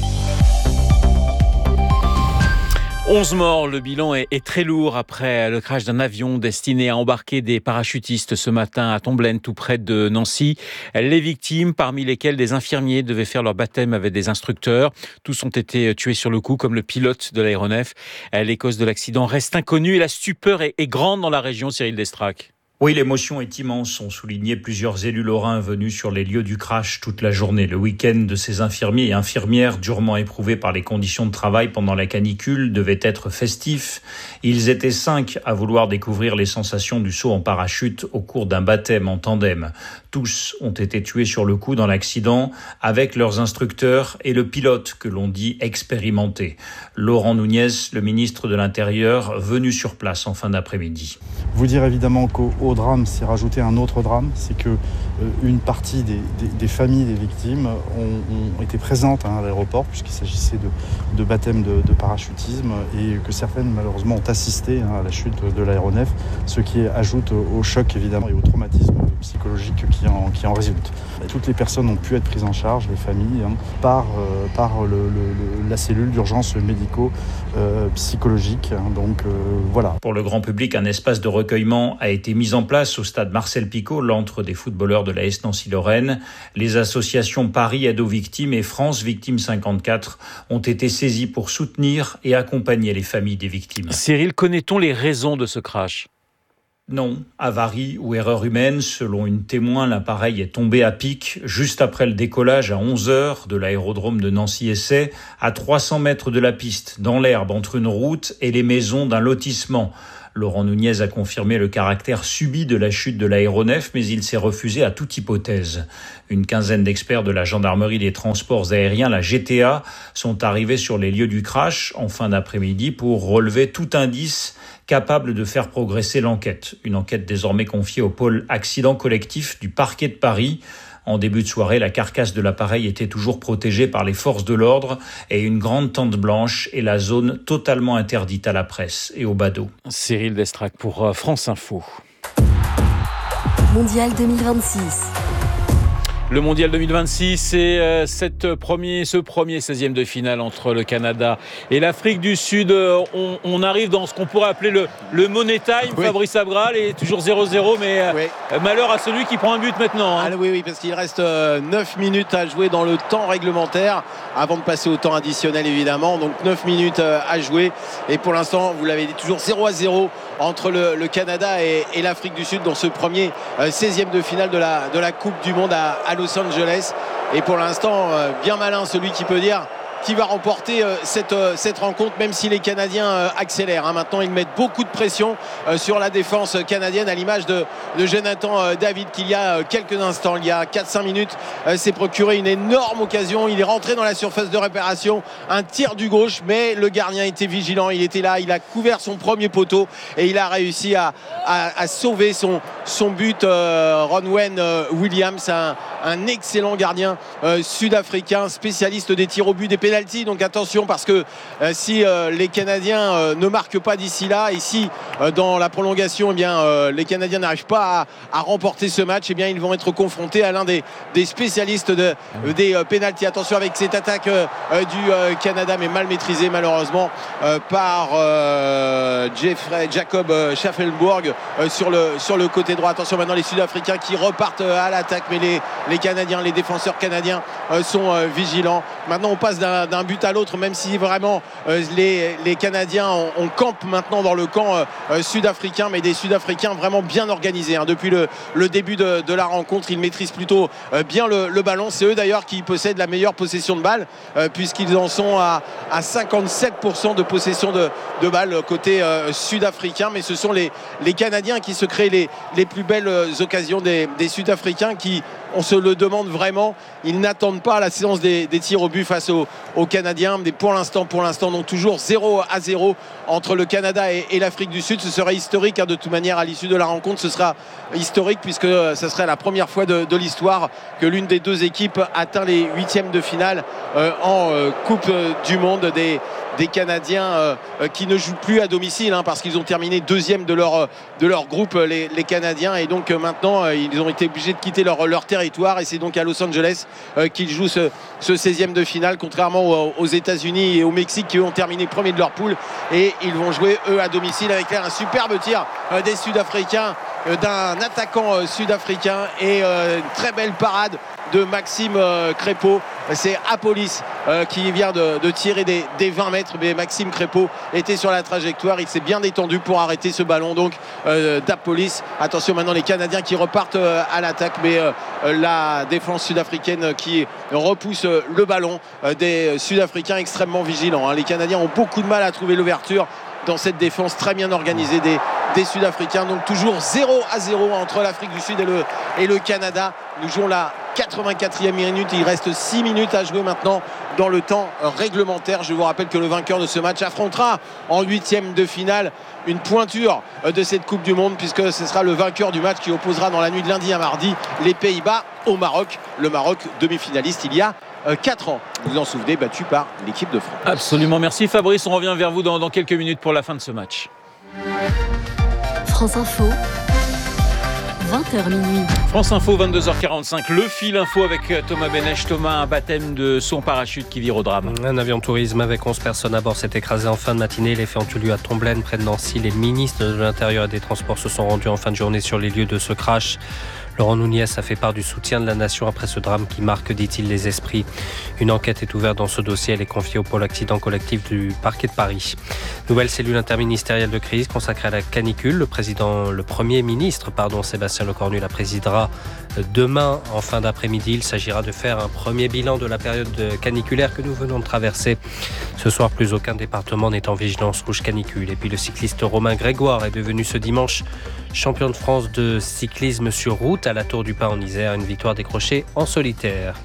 11 morts, le bilan est très lourd après le crash d'un avion destiné à embarquer des parachutistes ce matin à Tomblaine, tout près de Nancy. Les victimes, parmi lesquelles des infirmiers, devaient faire leur baptême avec des instructeurs. Tous ont été tués sur le coup, comme le pilote de l'aéronef. Les causes de l'accident restent inconnues et la stupeur est grande dans la région, Cyril Destrac. Oui, l'émotion est immense, ont souligné plusieurs élus lorrains venus sur les lieux du crash toute la journée. Le week-end de ces infirmiers et infirmières durement éprouvés par les conditions de travail pendant la canicule devait être festif. Ils étaient 5 à vouloir découvrir les sensations du saut en parachute au cours d'un baptême en tandem. Tous ont été tués sur le coup dans l'accident avec leurs instructeurs et le pilote que l'on dit expérimenté. Laurent Nunez, le ministre de l'Intérieur, venu sur place en fin d'après-midi. Vous dire évidemment qu'au drame s'est rajouté un autre drame, c'est que une partie des familles des victimes ont été présentes à l'aéroport, puisqu'il s'agissait de baptême de parachutisme, et que certaines malheureusement ont assisté à la chute de l'aéronef, ce qui ajoute au choc évidemment et au traumatisme psychologique qui en résulte. Et toutes les personnes ont pu être prises en charge, les familles, par la cellule d'urgence médico-psychologique. Donc voilà. Pour le grand public, un espace de recueillement a été mis en place au stade Marcel Picot, l'antre des footballeurs de l'AS Nancy-Lorraine. Les associations Paris Aide aux victimes et France Victimes 54 ont été saisies pour soutenir et accompagner les familles des victimes. Cyril, connaît-on les raisons de ce crash ? Non, avarie ou erreur humaine. Selon une témoin, l'appareil est tombé à pic juste après le décollage à 11h de l'aérodrome de Nancy-Essay, à 300 mètres de la piste, dans l'herbe entre une route et les maisons d'un lotissement. Laurent Nunez a confirmé le caractère subi de la chute de l'aéronef, mais il s'est refusé à toute hypothèse. Une quinzaine d'experts de la gendarmerie des transports aériens, la GTA, sont arrivés sur les lieux du crash en fin d'après-midi pour relever tout indice capable de faire progresser l'enquête. Une enquête désormais confiée au pôle accident collectif du parquet de Paris. En début de soirée, la carcasse de l'appareil était toujours protégée par les forces de l'ordre et une grande tente blanche et la zone totalement interdite à la presse et aux badauds. Cyril Destrac pour France Info. Mondial 2026. Le Mondial 2026, c'est ce premier 16e de finale entre le Canada et l'Afrique du Sud. On arrive dans ce qu'on pourrait appeler le money time. Oui. Fabrice Abgral est toujours 0-0, mais malheur à celui qui prend un but maintenant. Ah, oui, parce qu'il reste 9 minutes à jouer dans le temps réglementaire avant de passer au temps additionnel, évidemment. Donc 9 minutes à jouer. Et pour l'instant, vous l'avez dit, toujours 0-0 entre le Canada et l'Afrique du Sud dans ce premier 16e de finale de la Coupe du Monde à Los Angeles. Et pour l'instant, bien malin celui qui peut dire qui va remporter cette rencontre, même si les Canadiens accélèrent. Maintenant, ils mettent beaucoup de pression sur la défense canadienne, à l'image de Jonathan David, qui il y a quelques instants, il y a 4-5 minutes, s'est procuré une énorme occasion. Il est rentré dans la surface de réparation, un tir du gauche, mais le gardien était vigilant, il était là, il a couvert son premier poteau et il a réussi à sauver son but. Ronwen Williams, un excellent gardien sud-africain, spécialiste des tirs au but, des pénaltys. Donc attention, parce que si les Canadiens ne marquent pas d'ici là, et si dans la prolongation les Canadiens n'arrivent pas à remporter ce match, eh bien ils vont être confrontés à l'un des spécialistes des pénaltys. Attention avec cette attaque du Canada, mais mal maîtrisée malheureusement par Jacob Schaffelburg sur le côté droit. Attention maintenant les Sud-Africains qui repartent à l'attaque, mais les Canadiens, les défenseurs canadiens sont vigilants. Maintenant on passe d'un but à l'autre, même si vraiment les Canadiens on campe maintenant dans le camp sud-africain, mais des Sud-Africains vraiment bien organisés depuis le début de la rencontre. Ils maîtrisent plutôt bien le ballon. C'est eux d'ailleurs qui possèdent la meilleure possession de balle, puisqu'ils en sont à 57% de possession de balle côté sud-africain. Mais ce sont les Canadiens qui se créent les plus belles occasions des Sud-Africains, qui, on se le demande vraiment, ils n'attendent pas la séance des tirs au but face aux Canadiens. Mais pour l'instant, donc toujours 0-0 entre le Canada et l'Afrique du Sud. Ce serait historique de toute manière à l'issue de la rencontre. Ce sera historique puisque ce serait la première fois de l'histoire que l'une des deux équipes atteint les huitièmes de finale en Coupe du Monde. Des Canadiens qui ne jouent plus à domicile, parce qu'ils ont terminé deuxième de leur groupe, les Canadiens, et donc maintenant ils ont été obligés de quitter leur territoire, et c'est donc à Los Angeles qu'ils jouent ce 16e de finale, contrairement aux États-Unis et au Mexique qui eux ont terminé premier de leur poule, et ils vont jouer eux à domicile avec un superbe tir des Sud-Africains, d'un attaquant sud-africain, et une très belle parade de Maxime Crépeau. C'est Apolis qui vient de tirer des 20 mètres, mais Maxime Crépeau était sur la trajectoire, il s'est bien détendu pour arrêter ce ballon donc d'Apolis. Attention maintenant les Canadiens qui repartent à l'attaque, mais la défense sud-africaine qui repousse le ballon des Sud-Africains extrêmement vigilants. Les Canadiens ont beaucoup de mal à trouver l'ouverture dans cette défense très bien organisée des Sud-Africains. Donc toujours 0-0 entre l'Afrique du Sud et le Canada. Nous jouons la 84e minute. Il reste 6 minutes à jouer maintenant dans le temps réglementaire. Je vous rappelle que le vainqueur de ce match affrontera en 8e de finale une pointure de cette Coupe du Monde, puisque ce sera le vainqueur du match qui opposera dans la nuit de lundi à mardi les Pays-Bas au Maroc. Le Maroc, demi-finaliste il y a 4 ans. Vous vous en souvenez, battu par l'équipe de France. Absolument, merci Fabrice. On revient vers vous dans quelques minutes pour la fin de ce match. France Info, 20h minuit. France Info, 22h45. Le fil info avec Thomas Benech. Thomas, un baptême de son parachute qui vire au drame. Un avion tourisme avec 11 personnes à bord s'est écrasé en fin de matinée. Les faits ont eu lieu à Tomblaine, près de Nancy. Les ministres de l'Intérieur et des Transports se sont rendus en fin de journée sur les lieux de ce crash. Laurent Nunez a fait part du soutien de la nation après ce drame qui marque, dit-il, les esprits. Une enquête est ouverte dans ce dossier. Elle est confiée au pôle accident collectif du parquet de Paris. Nouvelle cellule interministérielle de crise consacrée à la canicule. Le Premier ministre, Sébastien Lecornu, la présidera demain en fin d'après-midi. Il s'agira de faire un premier bilan de la période caniculaire que nous venons de traverser. Ce soir, plus aucun département n'est en vigilance rouge canicule. Et puis le cycliste Romain Grégoire est devenu ce dimanche champion de France de cyclisme sur route à la Tour du Pin en Isère. Une victoire décrochée en solitaire.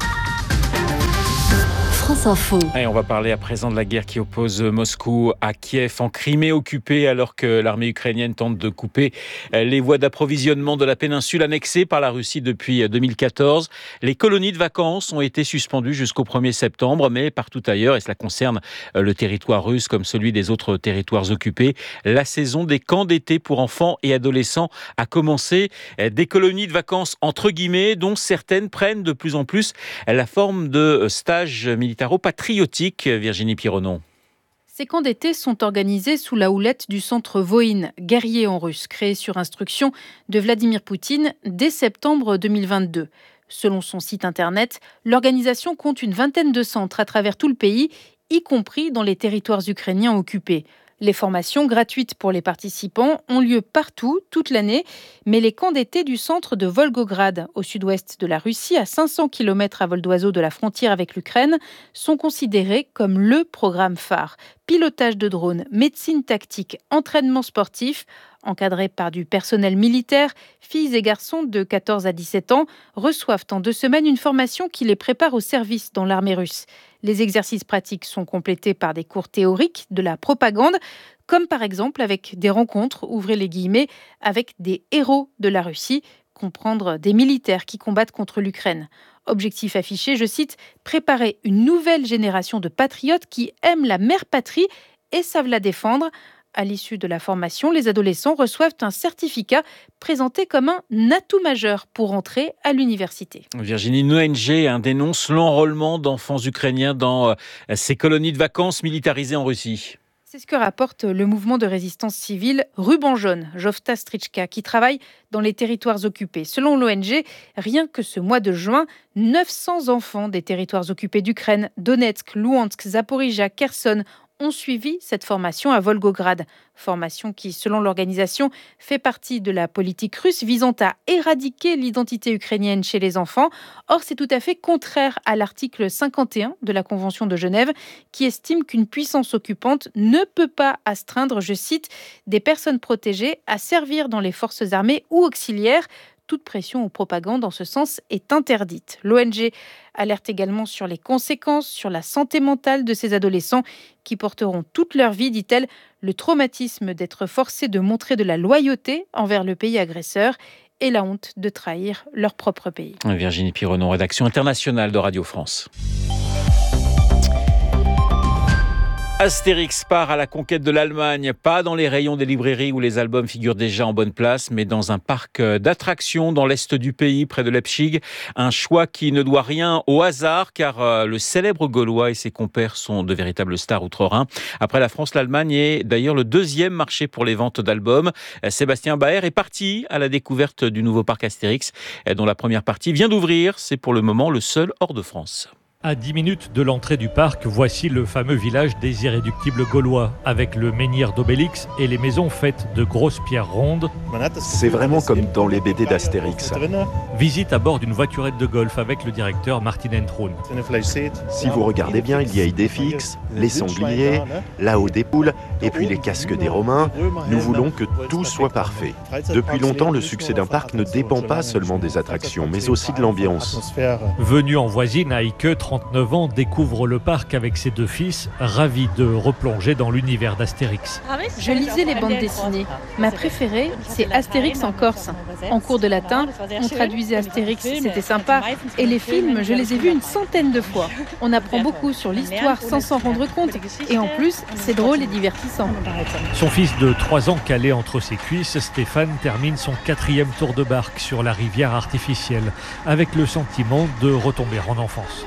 France Info. Et on va parler à présent de la guerre qui oppose Moscou à Kiev, en Crimée occupée, alors que l'armée ukrainienne tente de couper les voies d'approvisionnement de la péninsule annexée par la Russie depuis 2014. Les colonies de vacances ont été suspendues jusqu'au 1er septembre, mais partout ailleurs, et cela concerne le territoire russe comme celui des autres territoires occupés, la saison des camps d'été pour enfants et adolescents a commencé. Des colonies de vacances entre guillemets, dont certaines prennent de plus en plus la forme de stages militaires patriotique, Virginie Pironneau. Ces camps d'été sont organisés sous la houlette du centre Voïne, guerrier en russe, créé sur instruction de Vladimir Poutine dès septembre 2022. Selon son site internet, l'organisation compte une vingtaine de centres à travers tout le pays, y compris dans les territoires ukrainiens occupés. Les formations gratuites pour les participants ont lieu partout, toute l'année, mais les camps d'été du centre de Volgograd, au sud-ouest de la Russie, à 500 km à vol d'oiseau de la frontière avec l'Ukraine, sont considérés comme le programme phare. Pilotage de drones, médecine tactique, entraînement sportif, encadrés par du personnel militaire, filles et garçons de 14 à 17 ans reçoivent en 2 semaines une formation qui les prépare au service dans l'armée russe. Les exercices pratiques sont complétés par des cours théoriques de la propagande, comme par exemple avec des rencontres, ouvrez les guillemets, avec des héros de la Russie, comprendre des militaires qui combattent contre l'Ukraine. Objectif affiché, je cite, préparer une nouvelle génération de patriotes qui aiment la mère patrie et savent la défendre. À l'issue de la formation, les adolescents reçoivent un certificat présenté comme un atout majeur pour entrer à l'université. Virginie, une ONG dénonce l'enrôlement d'enfants ukrainiens dans ces colonies de vacances militarisées en Russie. C'est ce que rapporte le mouvement de résistance civile Ruban Jaune, Jovta Strichka, qui travaille dans les territoires occupés. Selon l'ONG, rien que ce mois de juin, 900 enfants des territoires occupés d'Ukraine, Donetsk, Louhansk, Zaporijia, Kherson, ont suivi cette formation à Volgograd. Formation qui, selon l'organisation, fait partie de la politique russe visant à éradiquer l'identité ukrainienne chez les enfants. Or, c'est tout à fait contraire à l'article 51 de la Convention de Genève qui estime qu'une puissance occupante ne peut pas astreindre, je cite, des personnes protégées à servir dans les forces armées ou auxiliaires. Toute pression ou propagande en ce sens est interdite. L'ONG alerte également sur les conséquences sur la santé mentale de ces adolescents qui porteront toute leur vie, dit-elle, le traumatisme d'être forcés de montrer de la loyauté envers le pays agresseur et la honte de trahir leur propre pays. Virginie Pironneau, rédaction internationale de Radio France. Astérix part à la conquête de l'Allemagne, pas dans les rayons des librairies où les albums figurent déjà en bonne place, mais dans un parc d'attractions dans l'est du pays, près de Leipzig. Un choix qui ne doit rien au hasard, car le célèbre Gaulois et ses compères sont de véritables stars outre-Rhin. Après la France, l'Allemagne est d'ailleurs le 2e marché pour les ventes d'albums. Sébastien Baer est parti à la découverte du nouveau parc Astérix, dont la première partie vient d'ouvrir. C'est pour le moment le seul hors de France. À 10 minutes de l'entrée du parc, voici le fameux village des irréductibles gaulois, avec le menhir d'Obélix et les maisons faites de grosses pierres rondes. C'est vraiment comme dans les BD d'Astérix. Visite à bord d'une voiturette de golf avec le directeur Martin Entroun. Si vous regardez bien, il y a Idéfix, les sangliers, là-haut des poules, et puis les casques des Romains. Nous voulons que tout soit parfait. Depuis longtemps, le succès d'un parc ne dépend pas seulement des attractions, mais aussi de l'ambiance. Venu en voisine, Heike, 39 ans, découvre le parc avec ses 2 fils, ravis de replonger dans l'univers d'Astérix. Je lisais les bandes dessinées. Ma préférée, c'est Astérix en Corse. En cours de latin, on traduisait Astérix, c'était sympa. Et les films, je les ai vus une centaine de fois. On apprend beaucoup sur l'histoire sans s'en rendre compte. Et en plus, c'est drôle et divertissant. Son fils de 3 ans calé entre ses cuisses, Stéphane termine son 4e tour de barque sur la rivière artificielle, avec le sentiment de retomber en enfance.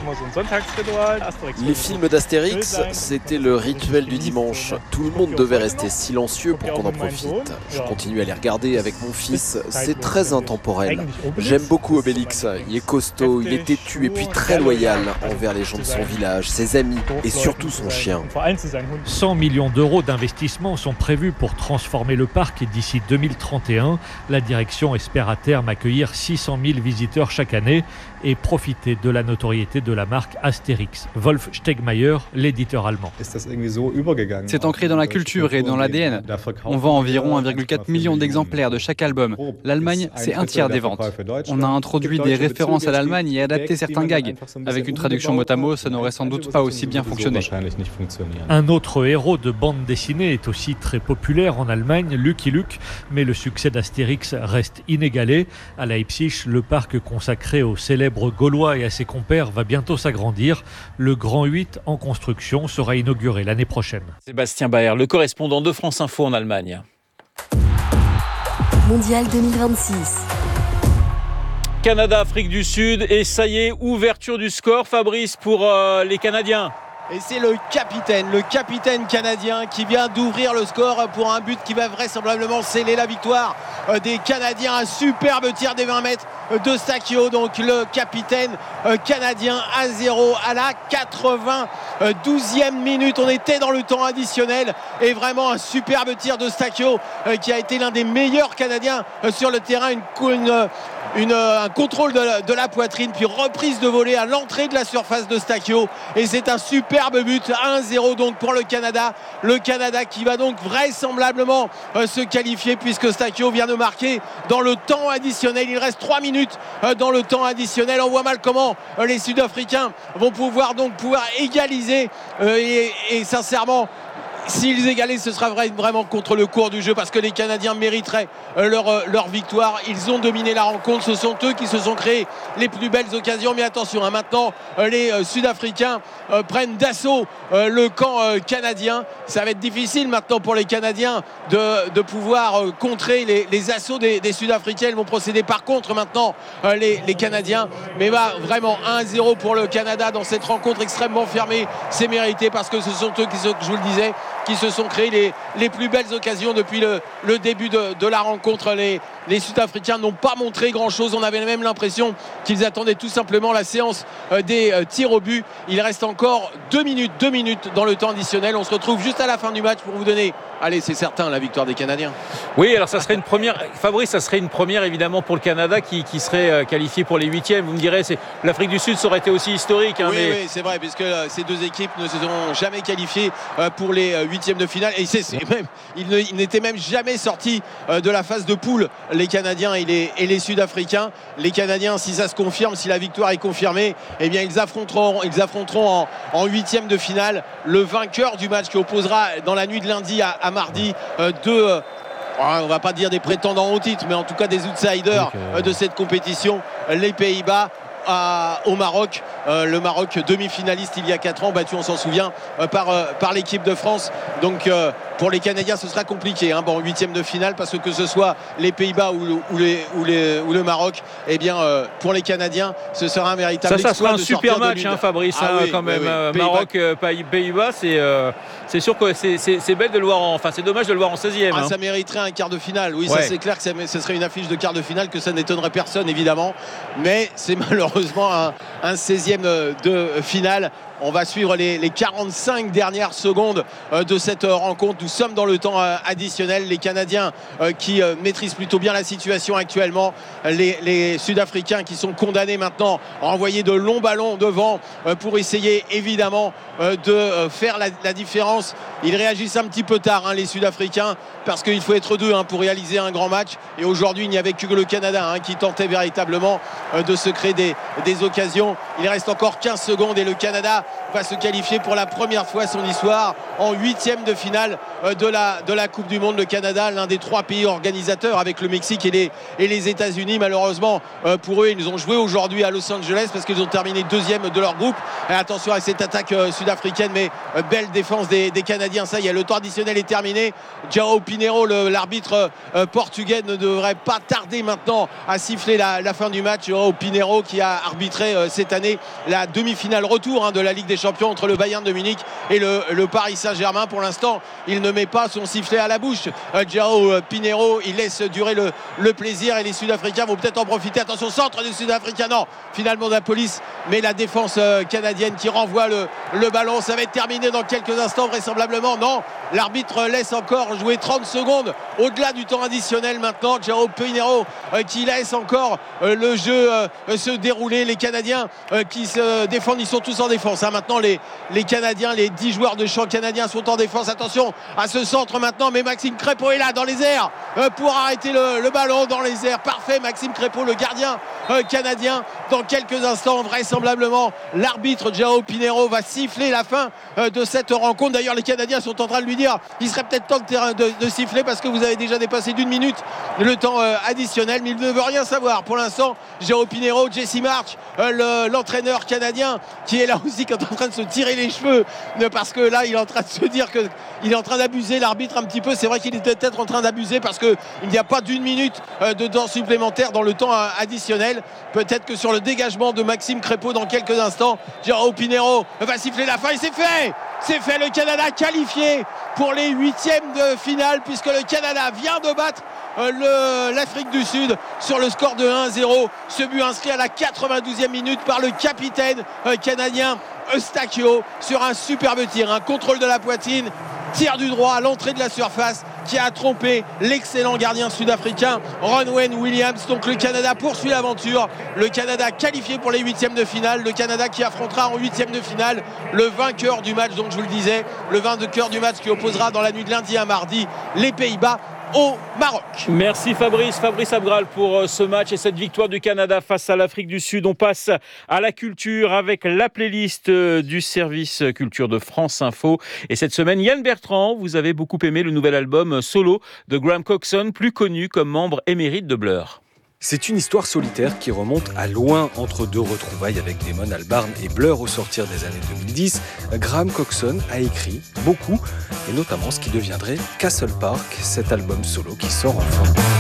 Les films d'Astérix, c'était le rituel du dimanche. Tout le monde devait rester silencieux pour qu'on en profite. Je continue à les regarder avec mon fils, c'est très intemporel. J'aime beaucoup Obélix, il est costaud, il est têtu et puis très loyal envers les gens de son village, ses amis et surtout son chien. 100 millions d'euros d'investissement sont prévus pour transformer le parc d'ici 2031. La direction espère à terme accueillir 600 000 visiteurs chaque année et profiter de la notoriété de la marque Astérix. Wolf Stegmaier, l'éditeur allemand. C'est ancré dans la culture et dans l'ADN. On vend environ 1,4 million d'exemplaires de chaque album. L'Allemagne, c'est un tiers des ventes. On a introduit des références à l'Allemagne et adapté certains gags. Avec une traduction mot à mot, ça n'aurait sans doute pas aussi bien fonctionné. Un autre héros de bande dessinée est aussi très populaire en Allemagne, Lucky Luke, mais le succès d'Astérix reste inégalé. À Leipzig, le parc consacré au célèbre Gaulois et à ses compères va bientôt s'agrandir. Le Grand 8 en construction sera inauguré l'année prochaine. Sébastien Baer, le correspondant de France Info en Allemagne. Mondial 2026. Canada, Afrique du Sud, et ça y est, ouverture du score, Fabrice, pour les Canadiens. Et c'est le capitaine canadien qui vient d'ouvrir le score pour un but qui va vraisemblablement sceller la victoire des Canadiens. Un superbe tir des 20 mètres de Stachio, donc le capitaine canadien, 1-0 à la 92e minute. On était dans le temps additionnel et vraiment un superbe tir de Stachio qui a été l'un des meilleurs Canadiens sur le terrain. Un contrôle de la poitrine, puis reprise de volée à l'entrée de la surface de Stachio, et c'est un superbe but, 1-0 donc pour le Canada qui va donc vraisemblablement se qualifier puisque Stachio vient de marquer dans le temps additionnel. Il reste 3 minutes dans le temps additionnel. On voit mal comment les Sud-Africains vont pouvoir égaliser et sincèrement, s'ils égalisent, ce sera vraiment contre le cours du jeu parce que les Canadiens mériteraient leur victoire. Ils ont dominé la rencontre. Ce sont eux qui se sont créés les plus belles occasions. Mais attention, maintenant, les Sud-Africains prennent d'assaut le camp canadien. Ça va être difficile maintenant pour les Canadiens de pouvoir contrer les assauts des Sud-Africains. Ils vont procéder par contre maintenant les Canadiens. Mais vraiment 1-0 pour le Canada dans cette rencontre extrêmement fermée. C'est mérité parce que ce sont eux je vous le disais, qui se sont créés les plus belles occasions depuis le début de la rencontre. Les Sud-Africains n'ont pas montré grand-chose. On avait même l'impression qu'ils attendaient tout simplement la séance des tirs au but. Il reste encore 2 minutes dans le temps additionnel. On se retrouve juste à la fin du match pour vous donner, allez, c'est certain, la victoire des Canadiens. Oui, alors ça serait une première, Fabrice, ça serait une première évidemment pour le Canada qui serait qualifié pour les 8e. Vous me direz, l'Afrique du Sud, ça aurait été aussi historique. Oui, c'est vrai, puisque ces deux équipes ne se sont jamais qualifiées pour les 8e de finale. Et ils n'étaient même jamais sortis de la phase de poule, les Canadiens et les Sud-Africains. Les Canadiens, si ça se confirme, si la victoire est confirmée, eh bien ils affronteront en 8e de finale le vainqueur du match qui opposera dans la nuit de lundi à mardi on va pas dire des prétendants au titre, mais en tout cas des outsiders de cette compétition, les Pays-Bas au Maroc. Le Maroc demi-finaliste il y a 4 ans, battu, on s'en souvient, par l'équipe de France. Donc pour les Canadiens, ce sera compliqué en 8e de finale, parce que ce soit les Pays-Bas ou le Maroc, eh bien pour les Canadiens, ce sera un véritable exploit. Ça sera un super match, Fabrice, quand même. Maroc, Pays-Bas, c'est sûr que c'est belle de le voir c'est dommage de le voir en 16e. Ça mériterait un quart de finale. Oui, ça c'est clair que ce serait une affiche de quart de finale, que ça n'étonnerait personne évidemment. Mais c'est malheureux malheureusement un 16e de finale. On va suivre les 45 dernières secondes de cette rencontre. Nous sommes dans le temps additionnel. Les Canadiens qui maîtrisent plutôt bien la situation actuellement. Les Sud-Africains qui sont condamnés maintenant à envoyer de longs ballons devant pour essayer évidemment de faire la différence. Ils réagissent un petit peu tard, les Sud-Africains, parce qu'il faut être deux pour réaliser un grand match. Et aujourd'hui, il n'y avait que le Canada qui tentait véritablement de se créer des occasions. Il reste encore 15 secondes et le Canada va se qualifier pour la première fois son histoire en 8e de finale de la Coupe du Monde. Le Canada, l'un des 3 pays organisateurs avec le Mexique et les États-Unis. Malheureusement pour eux, ils ont joué aujourd'hui à Los Angeles parce qu'ils ont terminé 2e de leur groupe. Et attention à cette attaque sud-africaine, mais belle défense des Canadiens. Ça y est, le temps additionnel est terminé. João Pinheiro, l'arbitre portugais, ne devrait pas tarder maintenant à siffler la fin du match. João Pinheiro qui a arbitré cette année la demi-finale retour de la Ligue des Champions entre le Bayern de Munich et le Paris Saint-Germain. Pour l'instant, il ne met pas son sifflet à la bouche. João Pinheiro, il laisse durer le plaisir et les Sud-Africains vont peut-être en profiter. Attention, centre des Sud-Africains, non, finalement de la police, mais la défense canadienne qui renvoie le ballon. Ça va être terminé dans quelques instants vraisemblablement. Non, l'arbitre laisse encore jouer 30 secondes au-delà du temps additionnel maintenant. João Pinheiro qui laisse encore le jeu se dérouler. Les Canadiens qui se défendent, ils sont tous en défense. Maintenant, les Canadiens, les 10 joueurs de champ canadiens sont en défense. Attention à ce centre maintenant, mais Maxime Crépeau est là dans les airs pour arrêter le ballon dans les airs. Parfait, Maxime Crépeau, le gardien canadien. Dans quelques instants, vraisemblablement, l'arbitre João Pinheiro va siffler la fin de cette rencontre. D'ailleurs, les Canadiens sont en train de lui dire il serait peut-être temps de siffler parce que vous avez déjà dépassé d'1 minute le temps additionnel, mais il ne veut rien savoir. Pour l'instant, João Pinheiro, Jesse March, l'entraîneur canadien, qui est là aussi qui est en train de se tirer les cheveux parce que là, il est en train de se dire qu'il est en train d'abuser l'arbitre un petit peu. C'est vrai qu'il était peut-être en train d'abuser parce qu'il n'y a pas d'1 minute de temps supplémentaire dans le temps additionnel. Peut-être que sur le dégagement de Maxime Crépeau dans quelques instants, João Pinheiro va siffler la fin et c'est fait. C'est fait, le Canada qualifié pour les 8e de finale puisque le Canada vient de battre l'Afrique du Sud sur le score de 1-0. Ce but inscrit à la 92e minute par le capitaine canadien Eustáquio sur un superbe tir, un contrôle de la poitrine, tir du droit à l'entrée de la surface qui a trompé l'excellent gardien sud-africain Ronwen Williams. Donc le Canada poursuit l'aventure. Le Canada qualifié pour les 8e de finale. Le Canada qui affrontera en 8e de finale le vainqueur du match, donc je vous le disais, le vainqueur du match qui opposera dans la nuit de lundi à mardi les Pays-Bas au Maroc. Merci Fabrice Abgral pour ce match et cette victoire du Canada face à l'Afrique du Sud. On passe à la culture avec la playlist du service culture de France Info. Et cette semaine, Yann Bertrand, vous avez beaucoup aimé le nouvel album solo de Graham Coxon, plus connu comme membre émérite de Blur. C'est une histoire solitaire qui remonte à loin entre deux retrouvailles avec Damon Albarn et Blur au sortir des années 2010. Graham Coxon a écrit beaucoup, et notamment ce qui deviendrait Castle Park, cet album solo qui sort enfin.